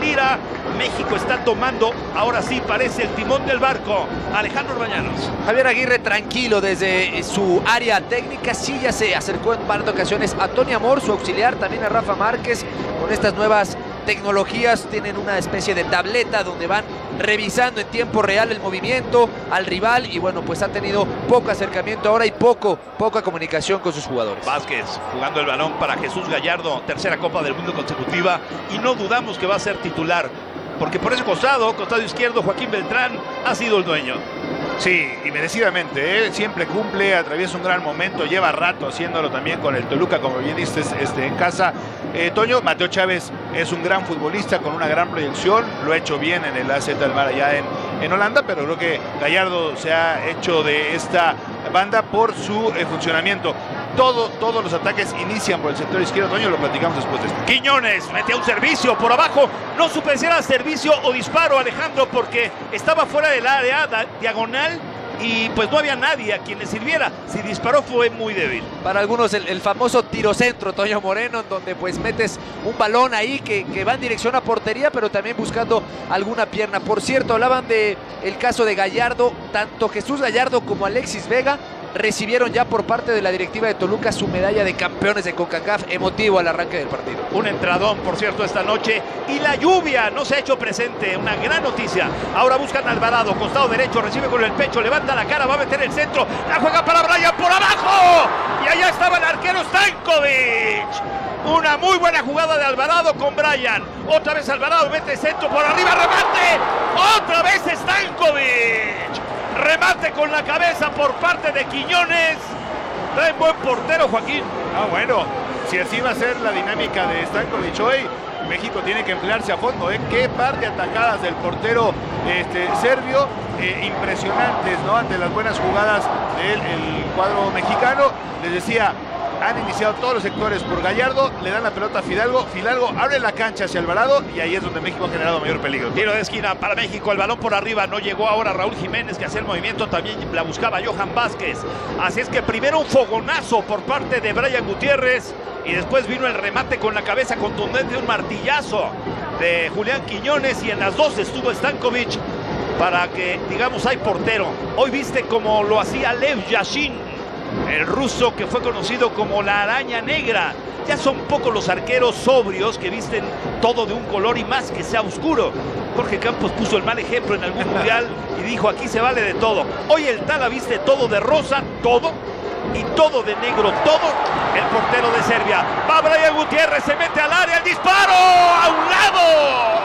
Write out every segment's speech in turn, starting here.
Lira. México está tomando, ahora sí parece el timón del barco. Alejandro Orbañanos. Javier Aguirre tranquilo desde su área técnica, sí ya se acercó en varias ocasiones a Tony Amor, su auxiliar, también a Rafa Márquez. Con estas nuevas tecnologías tienen una especie de tableta donde van revisando en tiempo real el movimiento al rival y bueno, pues ha tenido poco acercamiento ahora y poca comunicación con sus jugadores. Vázquez jugando el balón para Jesús Gallardo, tercera Copa del Mundo consecutiva y no dudamos que va a ser titular, porque por ese costado izquierdo, Joaquín Beltrán ha sido el dueño. Sí, y merecidamente, siempre cumple, atraviesa un gran momento, lleva rato haciéndolo también con el Toluca, como bien dices, en casa. Toño, Mateo Chávez es un gran futbolista con una gran proyección, lo ha hecho bien en el AZ Almar allá en Holanda, pero creo que Gallardo se ha hecho de esta banda por su funcionamiento. Todos los ataques inician por el sector izquierdo, Toño, lo platicamos después de esto. Quiñones mete a un servicio por abajo, no supe si era servicio o disparo, Alejandro, porque estaba fuera del área diagonal y pues no había nadie a quien le sirviera. Si disparó fue muy débil. Para algunos el famoso tirocentro, Toño Moreno, en donde pues metes un balón ahí que va en dirección a portería, pero también buscando alguna pierna. Por cierto, hablaban de el caso de Gallardo, tanto Jesús Gallardo como Alexis Vega recibieron ya por parte de la directiva de Toluca su medalla de campeones de CONCACAF, emotivo al arranque del partido. Un entradón, por cierto, esta noche, y la lluvia no se ha hecho presente, una gran noticia. Ahora buscan a Alvarado, costado derecho, recibe con el pecho, levanta la cara, va a meter el centro, la juega para Brian por abajo, y allá estaba el arquero Stankovic. Una muy buena jugada de Alvarado con Brian, otra vez Alvarado mete centro por arriba, remate, otra vez Stankovic. Remate con la cabeza por parte de Quiñones. Trae buen portero, Joaquín. Bueno, si así va a ser la dinámica de Stankovic hoy, México tiene que emplearse a fondo. Qué par de atajadas del portero serbio, impresionantes, ¿no? Ante las buenas jugadas del cuadro mexicano. Les decía, han iniciado todos los sectores por Gallardo, le dan la pelota a Fidalgo, Fidalgo abre la cancha hacia Alvarado y ahí es donde México ha generado mayor peligro. Tiro de esquina para México, el balón por arriba, no llegó ahora Raúl Jiménez que hacía el movimiento, también la buscaba Johan Vázquez. Así es que primero un fogonazo por parte de Brian Gutiérrez y después vino el remate con la cabeza contundente, un martillazo de Julián Quiñones y en las dos estuvo Stankovic para que, digamos, hay portero. Hoy viste como lo hacía Lev Yashin, el ruso que fue conocido como la araña negra. Ya son pocos los arqueros sobrios que visten todo de un color y más que sea oscuro. Jorge Campos puso el mal ejemplo en algún mundial y dijo aquí se vale de todo. Hoy el Tala viste todo de rosa, todo, y todo de negro, todo. El portero de Serbia, va Brian Gutiérrez, se mete al área, el disparo a un lado.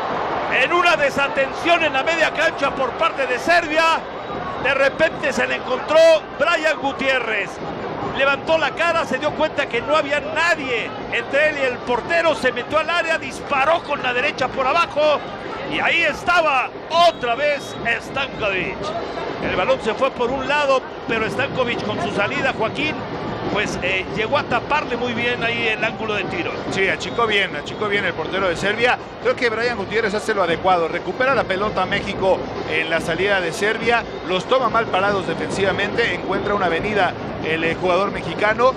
En una desatención en la media cancha por parte de Serbia, de repente se le encontró Brian Gutiérrez. Levantó la cara, se dio cuenta que no había nadie entre él y el portero, se metió al área, disparó con la derecha por abajo y ahí estaba otra vez Stankovic. El balón se fue por un lado, pero Stankovic con su salida, Joaquín, pues llegó a taparle muy bien ahí el ángulo de tiro. Sí, achicó bien el portero de Serbia. Creo que Brian Gutiérrez hace lo adecuado, recupera la pelota a México en la salida de Serbia, los toma mal parados defensivamente, encuentra una avenida el jugador mexicano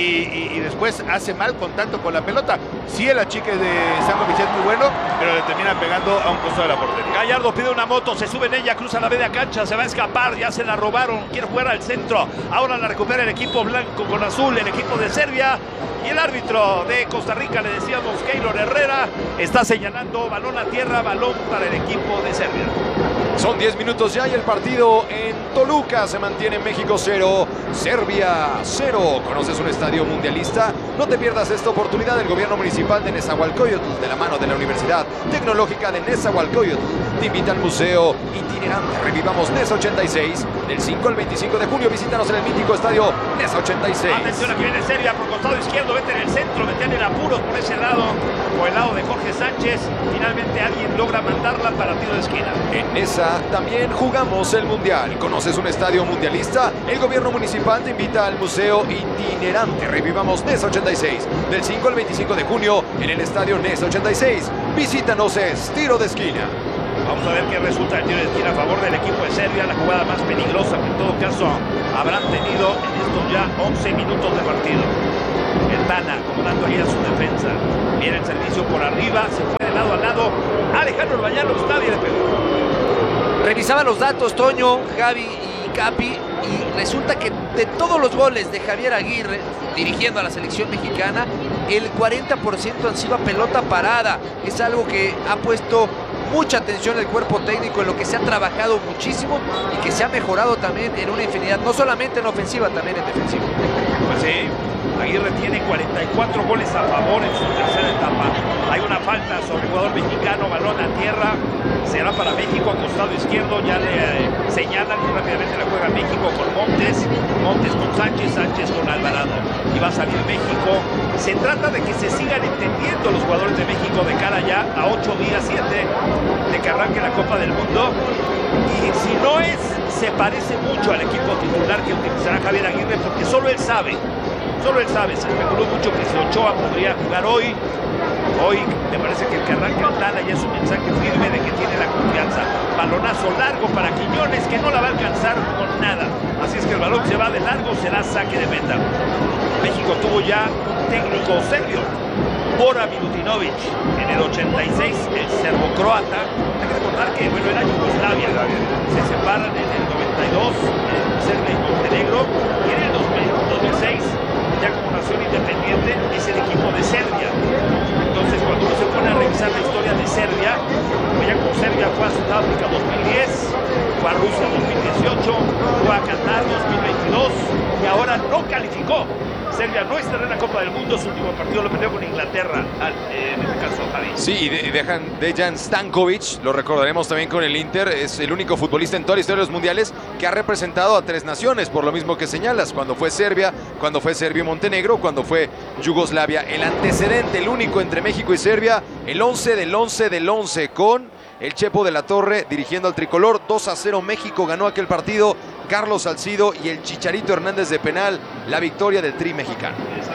y después hace mal contacto con la pelota. Sí, el achique de Stankovic es muy bueno, pero le termina pegando a un costado de la portería. Gallardo pide una moto, se sube en ella, cruza la media cancha, se va a escapar, ya se la robaron, quiere jugar al centro. Ahora la recupera el equipo blanco con azul, el equipo de Serbia. Y el árbitro de Costa Rica, le decíamos, Keylor Herrera, está señalando balón a tierra, balón para el equipo de Serbia. Son 10 minutos ya y el partido en Toluca se mantiene México 0, Serbia 0. ¿Conoces un estadio mundialista? No te pierdas esta oportunidad del gobierno municipal de Nezahualcóyotl, de la mano de la Universidad Tecnológica de Nezahualcóyotl. Te invita al museo itinerante Revivamos Nesa 86. Del 5 al 25 de junio visítanos en el mítico estadio Nesa 86. Atención, aquí viene Serbia por costado izquierdo, vete en el centro, vete en apuros por ese lado, por el lado de Jorge Sánchez. Finalmente alguien logra mandarla para tiro de esquina. En Nesa también jugamos el Mundial. ¿Conoces un estadio mundialista? El gobierno municipal te invita al museo itinerante Revivamos Nesa 86. Del 5 al 25 de junio en el estadio Nesa 86. Visítanos, es tiro de esquina. Vamos a ver qué resulta el tiro de esquina a favor del equipo de Serbia, la jugada más peligrosa que en todo caso habrán tenido en estos ya 11 minutos de partido. El Tana acomodando ahí a su defensa. Viene el servicio por arriba, se fue de lado a lado, Alejandro Orbañanos, nadie le pegó. Revisaba los datos, Toño, Javi y Capi, y resulta que de todos los goles de Javier Aguirre dirigiendo a la selección mexicana, el 40% han sido a pelota parada. Es algo que ha puesto mucha atención el cuerpo técnico, en lo que se ha trabajado muchísimo y que se ha mejorado también en una infinidad, no solamente en ofensiva, también en defensiva. Pues sí, Aguirre tiene 44 goles a favor en su tercera etapa. Hay una falta sobre el jugador mexicano, balón a tierra, será para México, costado izquierdo, ya le señalan y rápidamente la juega México con Montes con Sánchez, Sánchez con Alvarado, y va a salir México. Se trata de que se sigan entendiendo los jugadores de México de cara ya a 8 días, 7 de que arranque la Copa del Mundo, y si no es, se parece mucho al equipo titular que utilizará Javier Aguirre, porque solo él sabe, se especuló mucho que si Ochoa podría jugar hoy me parece que el que arranca el Tala ya es un mensaje firme de que tiene la confianza. Balonazo largo para Quiñones, que no la va a alcanzar con nada, así es que el balón se va de largo, será saque de meta. México tuvo ya un técnico serbio, Bora Milutinovic, en el 86, el serbo-croata. Hay que recordar que era Yugoslavia, se separan en el 92, Serbia y Montenegro, y en el 2006, ya como nación independiente, es el equipo de Serbia. Entonces, cuando uno se pone a revisar la historia de Serbia, pues ya como Serbia fue a Sudáfrica 2010, fue a Rusia 2018, fue a Qatar 2022 y ahora no calificó. Serbia no estará en la Copa del Mundo, su último partido lo perdió con Inglaterra, en este caso Javi. Sí, y Dejan Stankovic, lo recordaremos también con el Inter, es el único futbolista en toda la historia de los mundiales que ha representado a 3 naciones, por lo mismo que señalas, cuando fue Serbia y Montenegro, cuando fue Yugoslavia. El antecedente, el único entre México y Serbia, el 11 del 11 del 11, con el Chepo de la Torre dirigiendo al tricolor. 2-0 México ganó aquel partido, Carlos Salcido y el Chicharito Hernández de penal, la victoria del Tri mexicano.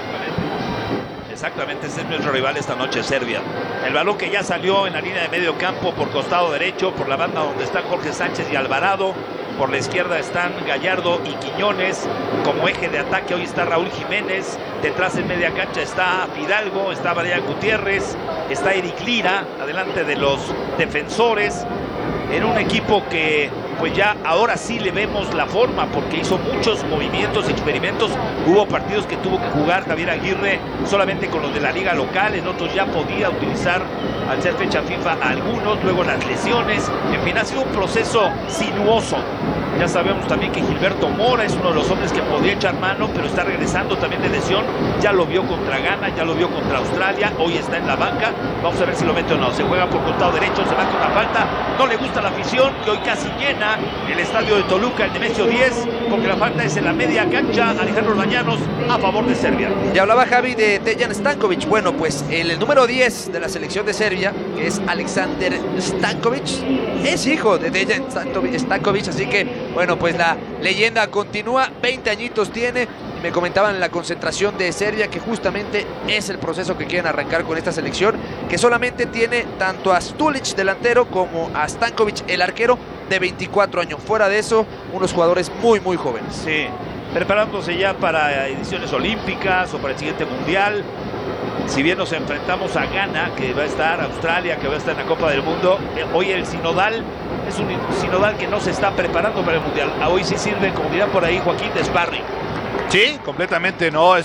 Exactamente, ese es nuestro rival esta noche, Serbia. El balón que ya salió en la línea de medio campo por costado derecho, por la banda donde están Jorge Sánchez y Alvarado. Por la izquierda están Gallardo y Quiñones. Como eje de ataque hoy está Raúl Jiménez. Detrás en media cancha está Fidalgo, está Brian Gutiérrez, está Eric Lira, adelante de los defensores. En un equipo que pues ya ahora sí le vemos la forma, porque hizo muchos movimientos, experimentos. Hubo partidos que tuvo que jugar Javier Aguirre solamente con los de la liga local, en otros ya podía utilizar al ser fecha FIFA a algunos, luego las lesiones. En fin, ha sido un proceso sinuoso. Ya sabemos también que Gilberto Mora es uno de los hombres que podría echar mano, pero está regresando también de lesión. Ya lo vio contra Ghana, ya lo vio contra Australia, hoy está en la banca. Vamos a ver si lo mete o no. Se juega por costado derecho, se marca una falta. No le gusta la afición, que hoy casi llena el estadio de Toluca, el Nemesio 10, porque la falta es en la media cancha. Alejandro Orbañanos a favor de Serbia. Y hablaba Javi de Dejan Stankovic. Bueno, pues el número 10 de la selección de Serbia, que es Aleksandar Stankovic, es hijo de Dejan Stankovic, así que bueno, pues la leyenda continúa. 20 añitos tiene. Me comentaban en la concentración de Serbia que justamente es el proceso que quieren arrancar con esta selección, que solamente tiene tanto a Stulic delantero como a Stankovic el arquero de 24 años. Fuera de eso, unos jugadores muy muy jóvenes. Sí, preparándose ya para ediciones olímpicas o para el siguiente mundial. Si bien nos enfrentamos a Ghana, que va a estar, a Australia, que va a estar en la Copa del Mundo, hoy el sinodal es un sinodal que no se está preparando para el mundial. Hoy sí sirve, como dirá por ahí Joaquín, de sparring. Sí, completamente, ¿no?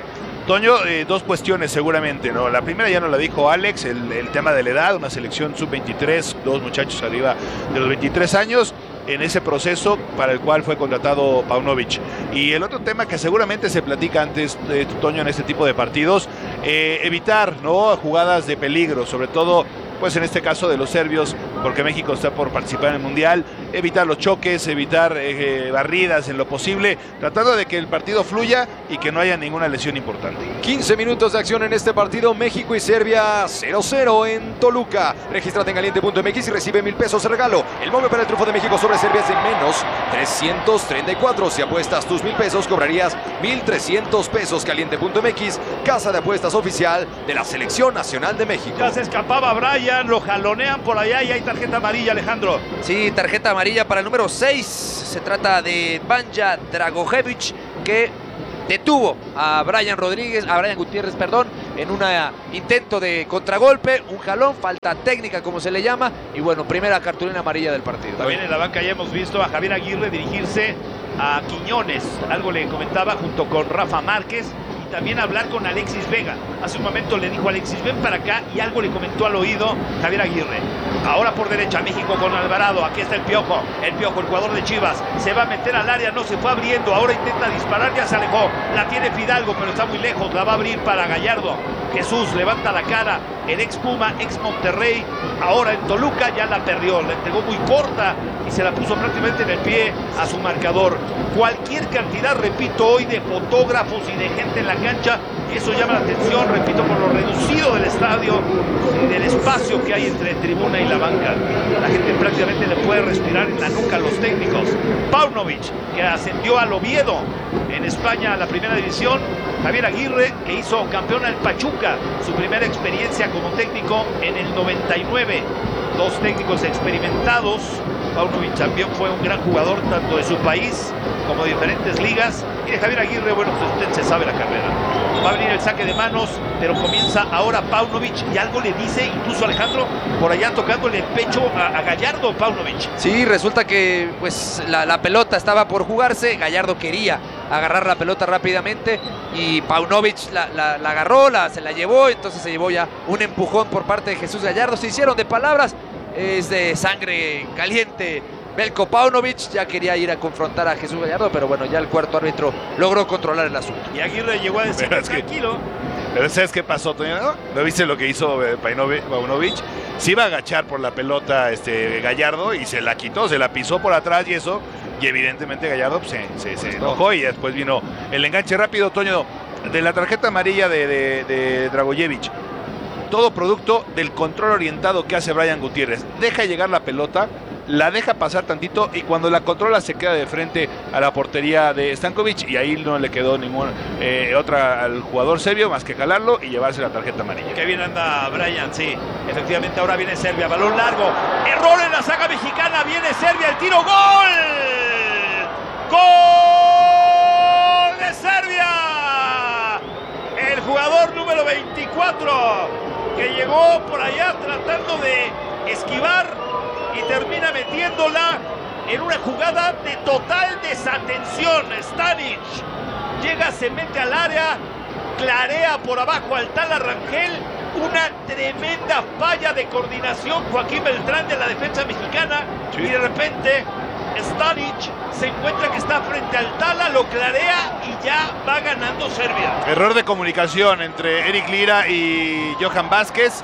Toño, 2 cuestiones seguramente, ¿no? La primera ya nos la dijo Alex, el tema de la edad, una selección sub-23, 2 muchachos arriba de los 23 años, en ese proceso para el cual fue contratado Paunovic. Y el otro tema que seguramente se platica antes, Toño, en este tipo de partidos, evitar, ¿no?, jugadas de peligro, sobre todo pues en este caso de los serbios, porque México está por participar en el Mundial, evitar los choques, evitar barridas en lo posible, tratando de que el partido fluya y que no haya ninguna lesión importante. 15 minutos de acción en este partido, México y Serbia 0-0 en Toluca. Regístrate en caliente.mx y recibe 1,000 pesos de regalo. El móvil para el triunfo de México sobre Serbia es de menos 334. Si apuestas tus 1,000 pesos, cobrarías 1,300 pesos. Caliente.mx, casa de apuestas oficial de la Selección Nacional de México. Ya se escapaba Brian, lo jalonean por allá y hay tarjeta amarilla, Alejandro. Sí, tarjeta amarilla para el número 6. Se trata de Banja Dragojevic, que detuvo a Brian Gutiérrez, en un intento de contragolpe, un jalón, falta técnica como se le llama, y bueno, primera cartulina amarilla del partido. También en la banca ya hemos visto a Javier Aguirre dirigirse a Quiñones, algo le comentaba junto con Rafa Márquez, y también hablar con Alexis Vega. Hace un momento le dijo a Alexis, ven para acá, y algo le comentó al oído Javier Aguirre. Ahora por derecha, México con Alvarado, aquí está el Piojo, el jugador de Chivas, se va a meter al área, no se fue abriendo, ahora intenta disparar, ya se alejó, la tiene Fidalgo, pero está muy lejos, la va a abrir para Gallardo. Jesús levanta la cara, el ex Puma, ex Monterrey, ahora en Toluca ya la perdió, la entregó muy corta y se la puso prácticamente en el pie a su marcador. Cualquier cantidad, repito, hoy de fotógrafos y de gente en la cancha, y eso llama la atención, repito, por lo reducido del estadio y del espacio que hay entre tribuna y la banca. La gente prácticamente le puede respirar en la nuca a los técnicos. Paunovic, que ascendió al Oviedo en España a la primera división. Javier Aguirre, que hizo campeón al Pachuca, su primera experiencia como técnico en el 99. Dos técnicos experimentados. Paunovic también fue un gran jugador tanto de su país como de diferentes ligas. Y de Javier Aguirre, bueno, pues usted se sabe la carrera. Va a venir el saque de manos, pero comienza ahora Paunovic y algo le dice, incluso Alejandro, por allá tocándole el pecho a Gallardo, Paunovic. Sí, resulta que pues la pelota estaba por jugarse, Gallardo quería agarrar la pelota rápidamente y Paunovic la agarró, se la llevó, entonces se llevó ya un empujón por parte de Jesús Gallardo. Se hicieron de palabras, es de sangre caliente. Belko Paunovic ya quería ir a confrontar a Jesús Gallardo, pero bueno, ya el cuarto árbitro logró controlar el asunto. Y Aguirre llegó a decir, tranquilo. Pero ¿sabes qué pasó, Toño? ¿No viste lo que hizo Paunovic? Se iba a agachar por la pelota Gallardo y se la quitó, se la pisó por atrás y eso, y evidentemente Gallardo pues, se enojó y después vino el enganche rápido, Toño, de la tarjeta amarilla de Dragojevic. Todo producto del control orientado que hace Brian Gutiérrez. Deja llegar la pelota, la deja pasar tantito y cuando la controla se queda de frente a la portería de Stankovic y ahí no le quedó ningún otra al jugador serbio más que jalarlo y llevarse la tarjeta amarilla. Qué bien anda Brian, sí. Efectivamente ahora viene Serbia, balón largo. Error en la saga mexicana, viene Serbia, el tiro, ¡gol! ¡Gol de Serbia! El jugador número 24 que llegó por allá tratando de esquivar y termina metiéndola en una jugada de total desatención. Stanic llega, se mete al área, clarea por abajo al Tala Rangel, una tremenda falla de coordinación Joaquín Beltrán de la defensa mexicana, sí. Y de repente Stanic se encuentra que está frente al Tala, lo clarea y ya va ganando Serbia. Error de comunicación entre Eric Lira y Johan Vázquez.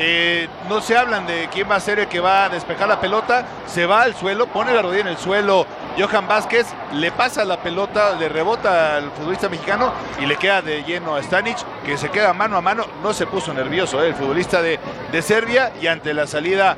No se hablan de quién va a ser el que va a despejar la pelota, se va al suelo, pone la rodilla en el suelo Johan Vázquez, le pasa la pelota, le rebota al futbolista mexicano y le queda de lleno a Stanic, que se queda mano a mano, no se puso nervioso el futbolista de Serbia, y ante la salida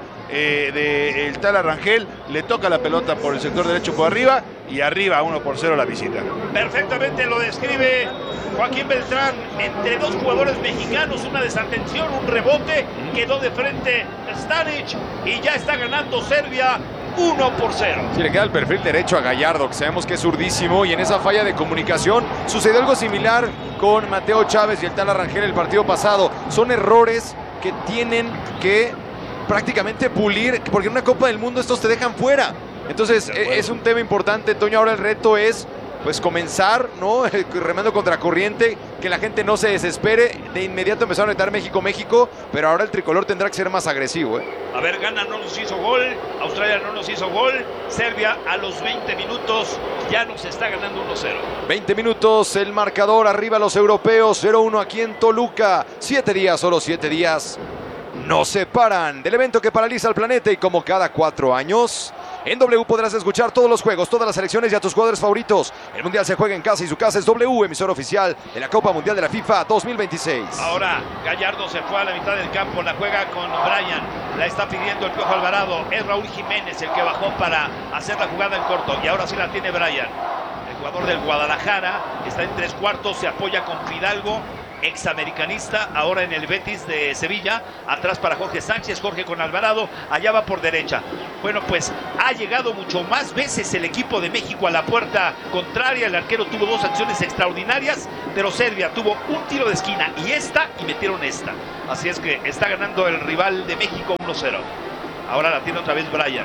del Tala Rangel le toca la pelota por el sector derecho por arriba y arriba 1-0 la visita. Perfectamente lo describe Joaquín Beltrán, entre dos jugadores mexicanos, una desatención, un rebote, quedó de frente Stanic y ya está ganando Serbia 1-0. Sí, le queda el perfil derecho a Gallardo, que sabemos que es zurdísimo, y en esa falla de comunicación sucedió algo similar con Mateo Chávez y el Tala Rangel el partido pasado. Son errores que tienen que prácticamente pulir, porque en una Copa del Mundo estos te dejan fuera. Entonces es un tema importante, Toño. Ahora el reto es pues comenzar, ¿no? Remando contra corriente, que la gente no se desespere. De inmediato empezaron a gritar México, pero ahora el tricolor tendrá que ser más agresivo, A ver, Ghana no nos hizo gol, Australia no nos hizo gol, Serbia a los 20 minutos ya nos está ganando 1-0. 20 minutos, el marcador, arriba los europeos, 0-1 aquí en Toluca. 7 días, solo 7 días nos separan del evento que paraliza al planeta, y como cada 4 años, en W podrás escuchar todos los juegos, todas las selecciones y a tus jugadores favoritos. El Mundial se juega en casa y su casa es W, emisor oficial de la Copa Mundial de la FIFA 2026. Ahora Gallardo se fue a la mitad del campo, la juega con Brian, la está pidiendo el Piojo Alvarado, es Raúl Jiménez el que bajó para hacer la jugada en corto, y ahora sí la tiene Brian. El jugador del Guadalajara está en 3/4, se apoya con Fidalgo, examericanista, ahora en el Betis de Sevilla, atrás para Jorge Sánchez, Jorge con Alvarado, allá va por derecha. Bueno, pues ha llegado mucho más veces el equipo de México a la puerta contraria, el arquero tuvo 2 acciones extraordinarias, pero Serbia tuvo un tiro de esquina y metieron esta. Así es que está ganando el rival de México 1-0. Ahora la tiene otra vez Brian.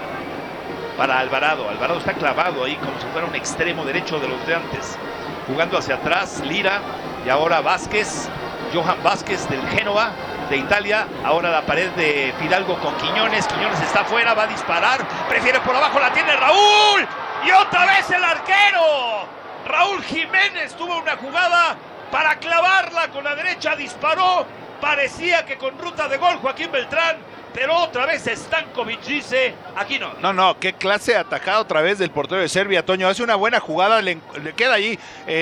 Para Alvarado. Alvarado está clavado ahí como si fuera un extremo derecho de los de antes. Jugando hacia atrás, Lira. Y ahora Vázquez. Johan Vázquez del Génova de Italia. Ahora la pared de Fidalgo con Quiñones. Quiñones está afuera, va a disparar. Prefiere por abajo, la tiene Raúl. Y otra vez el arquero. Raúl Jiménez tuvo una jugada para clavarla con la derecha. Disparó. Parecía que con ruta de gol Joaquín Beltrán. Pero otra vez Stankovic dice, aquí no. No, qué clase de atajada otra vez del portero de Serbia, Toño. Hace una buena jugada, le queda allí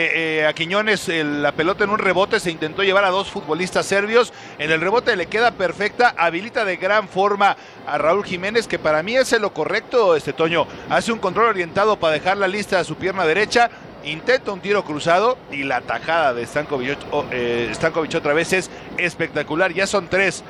a Quiñones la pelota en un rebote, se intentó llevar a 2 futbolistas serbios, en el rebote le queda perfecta, habilita de gran forma a Raúl Jiménez, que para mí es lo correcto, Toño. Hace un control orientado para dejar la lista a su pierna derecha, intenta un tiro cruzado y la tajada de Stankovic otra vez es espectacular. Ya son 3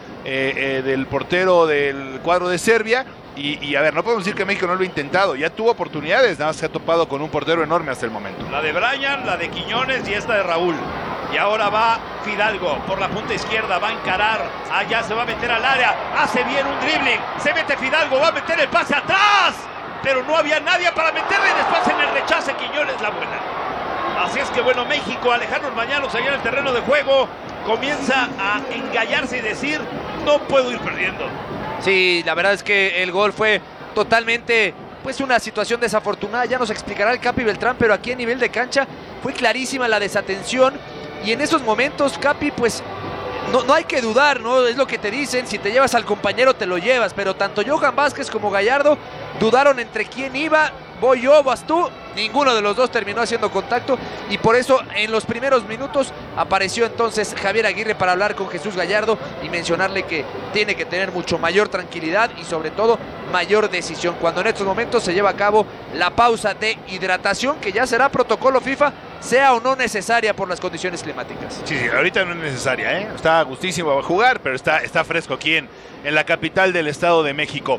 del portero del cuadro de Serbia y a ver, no podemos decir que México no lo ha intentado, ya tuvo oportunidades, nada más se ha topado con un portero enorme hasta el momento. La de Brian, la de Quiñones y esta de Raúl. Y ahora va Fidalgo por la punta izquierda, va a encarar, allá se va a meter al área, hace bien un dribbling, se mete Fidalgo, va a meter el pase atrás, pero no había nadie para meterle, después en el rechace Quiñones la buena. Así es que bueno, México, Alejandro Mañanos allá en el terreno de juego, comienza a engallarse y decir, no puedo ir perdiendo. Sí, la verdad es que el gol fue totalmente, pues una situación desafortunada, ya nos explicará el Capi Beltrán, pero aquí a nivel de cancha fue clarísima la desatención y en esos momentos Capi pues no hay que dudar, ¿no? Es lo que te dicen, si te llevas al compañero te lo llevas, pero tanto Johan Vázquez como Gallardo dudaron entre quién iba, voy yo, vas tú, ninguno de los dos terminó haciendo contacto y por eso en los primeros minutos apareció entonces Javier Aguirre para hablar con Jesús Gallardo y mencionarle que tiene que tener mucho mayor tranquilidad y sobre todo mayor decisión cuando en estos momentos se lleva a cabo la pausa de hidratación que ya será protocolo FIFA, sea o no necesaria por las condiciones climáticas. Sí, ahorita no es necesaria, está gustísimo a jugar, pero está fresco aquí en la capital del Estado de México.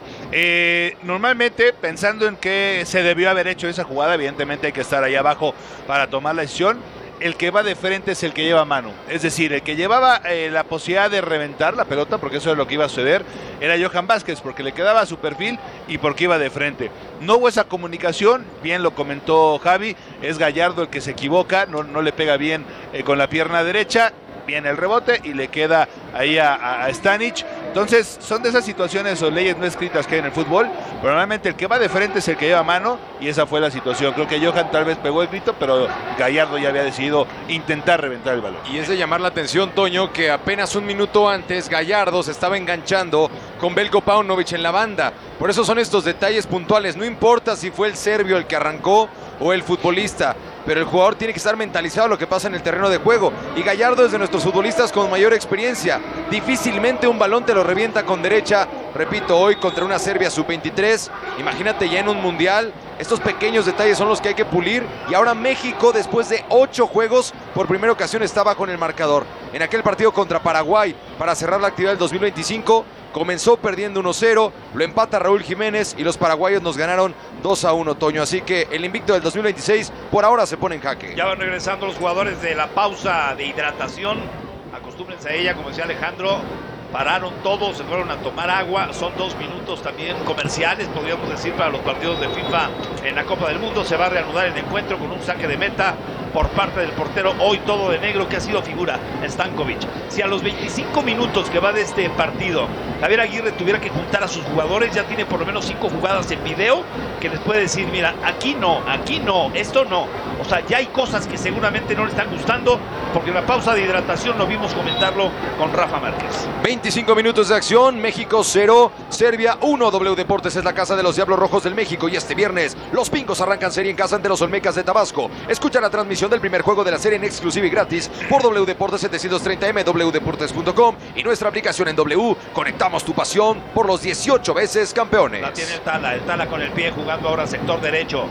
Normalmente, pensando en que se debió haber hecho esa jugada, evidentemente hay que estar ahí abajo para tomar la decisión. El que va de frente es el que lleva mano. Es decir, el que llevaba la posibilidad de reventar la pelota, porque eso es lo que iba a suceder, era Johan Vázquez, porque le quedaba a su perfil y porque iba de frente. No hubo esa comunicación, bien lo comentó Javi, es Gallardo el que se equivoca, no le pega bien con la pierna derecha, viene el rebote y le queda ahí a Stanic. Entonces son de esas situaciones o leyes no escritas que hay en el fútbol, pero normalmente el que va de frente es el que lleva mano y esa fue la situación. Creo que Johan tal vez pegó el grito, pero Gallardo ya había decidido intentar reventar el balón. Y es de llamar la atención, Toño, que apenas un minuto antes Gallardo se estaba enganchando con Veljko Paunovic en la banda. Por eso son estos detalles puntuales, no importa si fue el serbio el que arrancó o el futbolista, pero el jugador tiene que estar mentalizado a lo que pasa en el terreno de juego. Y Gallardo es de nuestros futbolistas con mayor experiencia. Difícilmente un balón te lo revienta con derecha. Repito, hoy contra una Serbia sub-23. Imagínate ya en un mundial. Estos pequeños detalles son los que hay que pulir. Y ahora México, después de 8 juegos, por primera ocasión está con el marcador. En aquel partido contra Paraguay, para cerrar la actividad del 2025, comenzó perdiendo 1-0, lo empata Raúl Jiménez y los paraguayos nos ganaron 2-1, Toño. Así que el invicto del 2026 por ahora se pone en jaque. Ya van regresando los jugadores de la pausa de hidratación. Acostúmbrense a ella, como decía Alejandro. Pararon todos, se fueron a tomar agua. Son 2 minutos también comerciales, podríamos decir, para los partidos de FIFA en la Copa del Mundo. Se va a reanudar el encuentro con un saque de meta por parte del portero, hoy todo de negro, que ha sido figura, Stankovic. Si a los 25 minutos que va de este partido Javier Aguirre tuviera que juntar a sus jugadores, ya tiene por lo menos 5 jugadas en video que les puede decir, mira, aquí no, esto no. O sea, ya hay cosas que seguramente no le están gustando, porque en la pausa de hidratación lo vimos comentarlo con Rafa Márquez. 25 minutos de acción, México 0, Serbia 1. W Deportes es la casa de los Diablos Rojos del México y este viernes los Pingos arrancan serie en casa ante los Olmecas de Tabasco. Escucha la transmisión del primer juego de la serie en exclusiva y gratis por W Deportes 730M, wdeportes.com y nuestra aplicación en W. Conectamos tu pasión por los 18 veces campeones. La tiene el Tala con el pie jugando ahora sector derecho.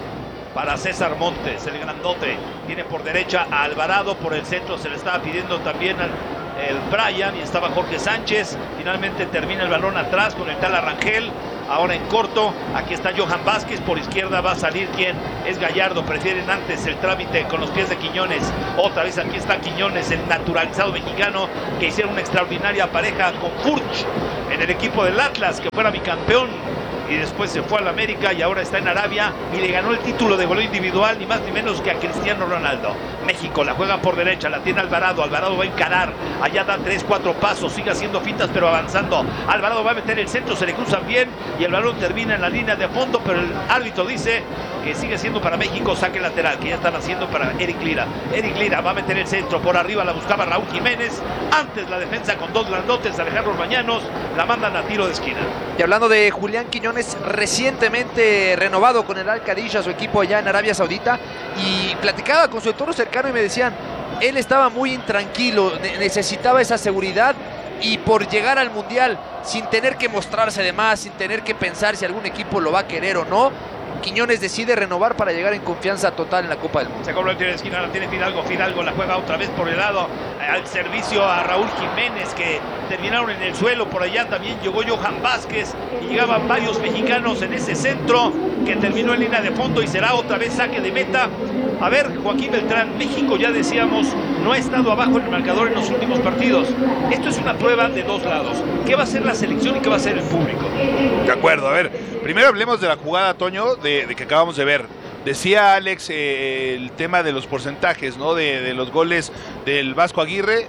para César Montes, el grandote. Tiene por derecha a Alvarado, por el centro se le estaba pidiendo también el Brian y estaba Jorge Sánchez. Finalmente termina el balón atrás con el tal Arrangel. Ahora en corto, aquí está Johan Vázquez, por izquierda va a salir quien es Gallardo, prefieren antes el trámite con los pies de Quiñones. Otra vez aquí está Quiñones, el naturalizado mexicano que hicieron una extraordinaria pareja con Furch en el equipo del Atlas, que fuera bicampeón y después se fue al América y ahora está en Arabia y le ganó el título de goleo individual ni más ni menos que a Cristiano Ronaldo. México la juega por derecha, la tiene Alvarado, Alvarado va a encarar, allá da 3-4 pasos, sigue haciendo fintas pero avanzando. Alvarado va a meter el centro, se le cruzan bien y el balón termina en la línea de fondo, pero el árbitro dice que sigue siendo para México saque lateral, que ya están haciendo para Eric Lira. Eric Lira va a meter el centro, por arriba la buscaba Raúl Jiménez, antes la defensa con dos grandotes, Alejandro Orbañanos, la mandan a tiro de esquina. Y hablando de Julián Quiñones, recientemente renovado con el Al-Khadija, su equipo allá en Arabia Saudita, y platicaba con su entorno cercano y me decían, él estaba muy intranquilo, necesitaba esa seguridad y por llegar al Mundial sin tener que mostrarse de más, sin tener que pensar si algún equipo lo va a querer o no, Quiñones decide renovar para llegar en confianza total en la Copa del Mundo. Se cobra el tiro de esquina, la tiene Fidalgo la juega otra vez por el lado, al servicio a Raúl Jiménez, que terminaron en el suelo. Por allá también llegó Johan Vázquez y llegaban varios mexicanos en ese centro que terminó en línea de fondo y será otra vez saque de meta. A ver, Joaquín Beltrán, México ya decíamos no ha estado abajo en el marcador en los últimos partidos. Esto es una prueba de dos lados. ¿Qué va a hacer la selección y qué va a hacer el público? De acuerdo, a ver, primero hablemos de la jugada, Toño, de que acabamos de ver. Decía Alex el tema de los porcentajes, ¿no? De los goles del Vasco Aguirre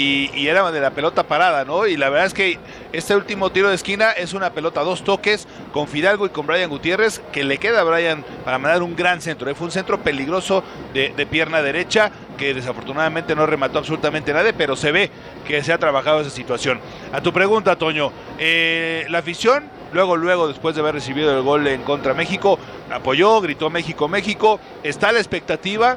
y era de la pelota parada, ¿no? Y la verdad es que este último tiro de esquina es una pelota a dos toques con Fidalgo y con Brian Gutiérrez, que le queda a Brian para mandar un gran centro. Fue un centro peligroso de pierna derecha, que desafortunadamente no remató absolutamente nadie, pero se ve que se ha trabajado esa situación. A tu pregunta, Toño, la afición, luego después de haber recibido el gol en contra México, apoyó, gritó México, México, está la expectativa,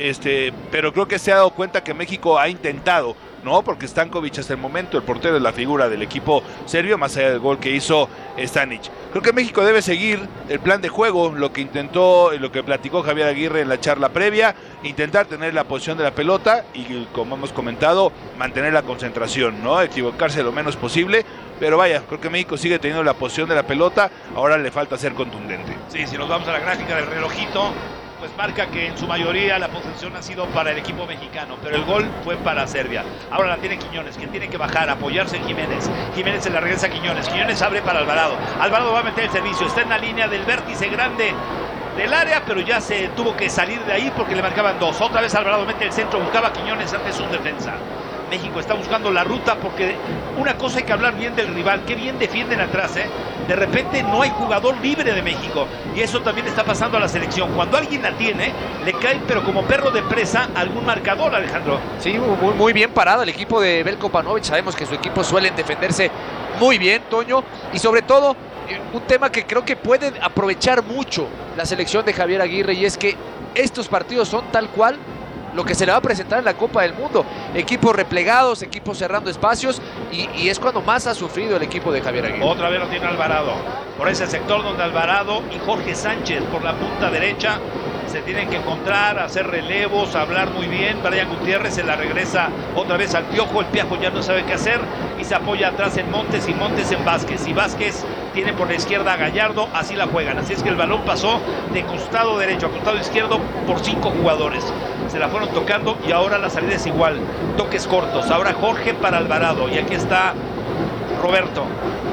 pero creo que se ha dado cuenta que México ha intentado, ¿no? Porque Stankovic hasta el momento, el portero, es la figura del equipo serbio, más allá del gol que hizo Stanic. Creo que México debe seguir el plan de juego, lo que intentó, lo que platicó Javier Aguirre en la charla previa, intentar tener la posición de la pelota y, como hemos comentado, mantener la concentración, ¿no? Equivocarse lo menos posible, pero vaya, creo que México sigue teniendo la posición de la pelota, ahora le falta ser contundente. Sí, si nos vamos a la gráfica del relojito, pues marca que en su mayoría la posesión ha sido para el equipo mexicano, pero el gol fue para Serbia. Ahora la tiene Quiñones, que tiene que bajar, apoyarse en Jiménez. Jiménez se la regresa a Quiñones. Quiñones abre para Alvarado. Alvarado va a meter el servicio, está en la línea del vértice grande del área, pero ya se tuvo que salir de ahí porque le marcaban dos. Otra vez Alvarado mete el centro, buscaba a Quiñones antes un defensa. México está buscando la ruta porque una cosa hay que hablar bien del rival, qué bien defienden atrás, ¿eh? De repente no hay jugador libre de México y eso también está pasando a la selección. Cuando alguien la tiene, le cae pero como perro de presa algún marcador, Alejandro. Sí, muy bien parado el equipo de Belko Paunovic. Sabemos que su equipo suelen defenderse muy bien, Toño, y sobre todo un tema que creo que puede aprovechar mucho la selección de Javier Aguirre, y es que estos partidos son tal cual lo que se le va a presentar en la Copa del Mundo. Equipos replegados, equipos cerrando espacios, y es cuando más ha sufrido el equipo de Javier Aguirre. Otra vez lo tiene Alvarado, por ese sector donde Alvarado y Jorge Sánchez por la punta derecha se tienen que encontrar, hacer relevos, hablar muy bien. Brian Gutiérrez se la regresa otra vez al Piojo, el Piojo ya no sabe qué hacer y se apoya atrás en Montes y Montes en Vázquez, y Vázquez tiene por la izquierda a Gallardo, así la juegan. Así es que el balón pasó de costado derecho a costado izquierdo por 5 jugadores. Se la fueron tocando y ahora la salida es igual, toques cortos. Ahora Jorge para Alvarado y aquí está Roberto,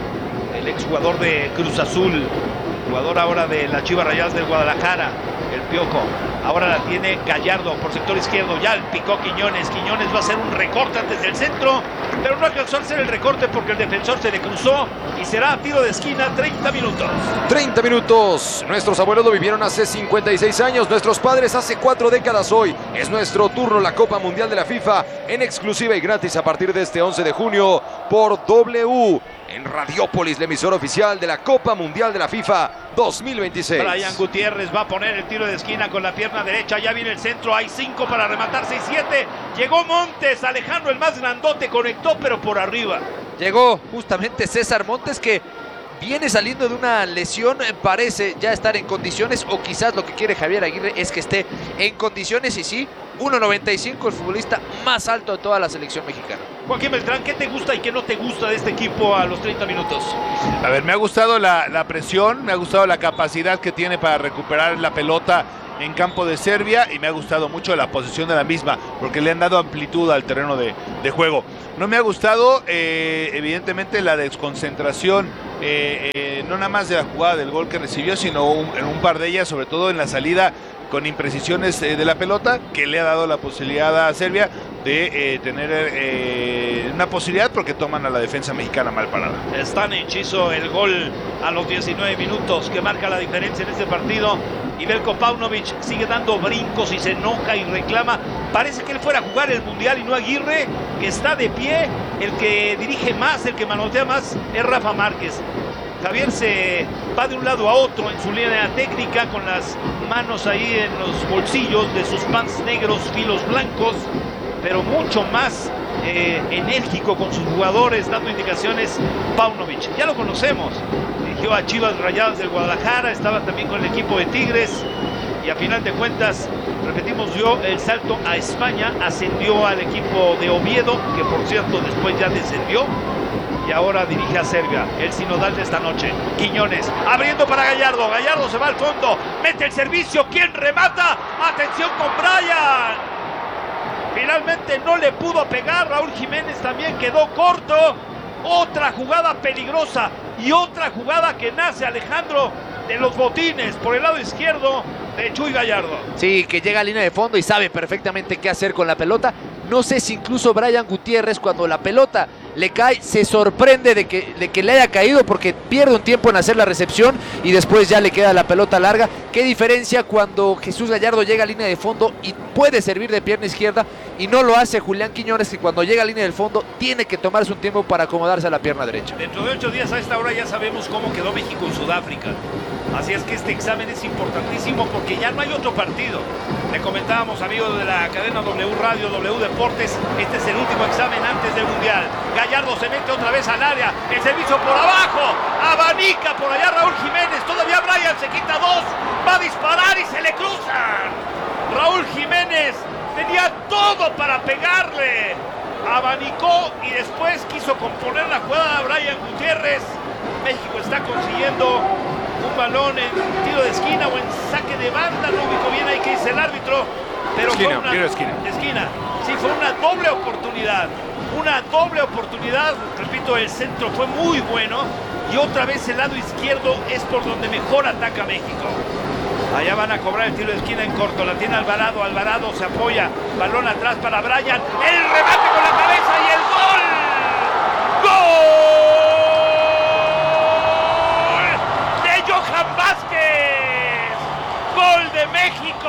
el exjugador de Cruz Azul, jugador ahora de las Chivas Rayadas del Guadalajara, el Piojo. Ahora la tiene Gallardo por sector izquierdo, ya el picó Quiñones. Quiñones va a hacer un recorte antes del centro, pero no alcanzó a hacer el recorte porque el defensor se le cruzó y será tiro de esquina. 30 minutos. 30 minutos. Nuestros abuelos lo vivieron hace 56 años, nuestros padres hace 4 décadas. Hoy es nuestro turno, la Copa Mundial de la FIFA, en exclusiva y gratis a partir de este 11 de junio por W. En Radiópolis, la emisora oficial de la Copa Mundial de la FIFA 2026. Brian Gutiérrez va a poner el tiro de esquina con la pierna derecha. Ya viene el centro, hay 5 para rematar, 6-7. Llegó Montes, Alejandro el más grandote, conectó pero por arriba. Llegó justamente César Montes, que viene saliendo de una lesión, parece ya estar en condiciones, o quizás lo que quiere Javier Aguirre es que esté en condiciones, y sí, 1.95, el futbolista más alto de toda la selección mexicana. Joaquín Beltrán, ¿qué te gusta y qué no te gusta de este equipo a los 30 minutos? A ver, me ha gustado la presión, me ha gustado la capacidad que tiene para recuperar la pelota en campo de Serbia, y me ha gustado mucho la posición de la misma, porque le han dado amplitud al terreno de juego. No me ha gustado, evidentemente, la desconcentración, no nada más de la jugada del gol que recibió, sino en un par de ellas, sobre todo en la salida con imprecisiones de la pelota, que le ha dado la posibilidad a Serbia de tener una posibilidad, porque toman a la defensa mexicana mal parada. Stanic hizo el gol a los 19 minutos que marca la diferencia en este partido, y Veljko Paunovic sigue dando brincos y se enoja y reclama. Parece que él fuera a jugar el Mundial y no Aguirre, que está de pie. El que dirige más, el que manotea más es Rafa Márquez. Javier se va de un lado a otro en su línea técnica, con las manos ahí en los bolsillos de sus pants negros, filos blancos, pero mucho más enérgico con sus jugadores, dando indicaciones. Paunovic, ya lo conocemos, dirigió a Chivas Rayadas del Guadalajara, estaba también con el equipo de Tigres, y a final de cuentas, repetimos, dio el salto a España, ascendió al equipo de Oviedo, que por cierto después ya descendió, y ahora dirige a Serbia, el sinodal de esta noche. Quiñones, abriendo para Gallardo, Gallardo se va al fondo, mete el servicio, ¿quién remata? Atención con Brian. Finalmente no le pudo pegar, Raúl Jiménez también quedó corto. Otra jugada peligrosa y otra jugada que nace, Alejandro, de los botines por el lado izquierdo de Chuy Gallardo. Sí, que llega a línea de fondo y sabe perfectamente qué hacer con la pelota. No sé si incluso Brian Gutiérrez, cuando la pelota le cae, se sorprende de que le haya caído, porque pierde un tiempo en hacer la recepción y después ya le queda la pelota larga. Qué diferencia cuando Jesús Gallardo llega a línea de fondo y puede servir de pierna izquierda, y no lo hace Julián Quiñones, que cuando llega a línea del fondo tiene que tomarse un tiempo para acomodarse a la pierna derecha. Dentro de 8 días a esta hora ya sabemos cómo quedó México en Sudáfrica. Así es que este examen es importantísimo, porque ya no hay otro partido. Le comentábamos, amigos de la cadena W Radio, W Deportes, este es el último examen antes del Mundial. Gallardo se mete otra vez al área, el servicio por abajo, abanica por allá Raúl Jiménez, todavía Brian se quita dos, va a disparar y se le cruzan. Raúl Jiménez tenía todo para pegarle, abanicó y después quiso componer la jugada de Brian Gutiérrez. México está consiguiendo un balón en tiro de esquina o en saque de banda, no ubico bien ahí que dice el árbitro, pero Esquina, fue una tiro de esquina. Sí, fue una doble oportunidad, repito, el centro fue muy bueno, y otra vez el lado izquierdo es por donde mejor ataca México. Allá van a cobrar el tiro de esquina en corto, la tiene Alvarado, Alvarado se apoya, balón atrás para Brian, el remate con la cabeza y el gol. Johan Vázquez, gol de México.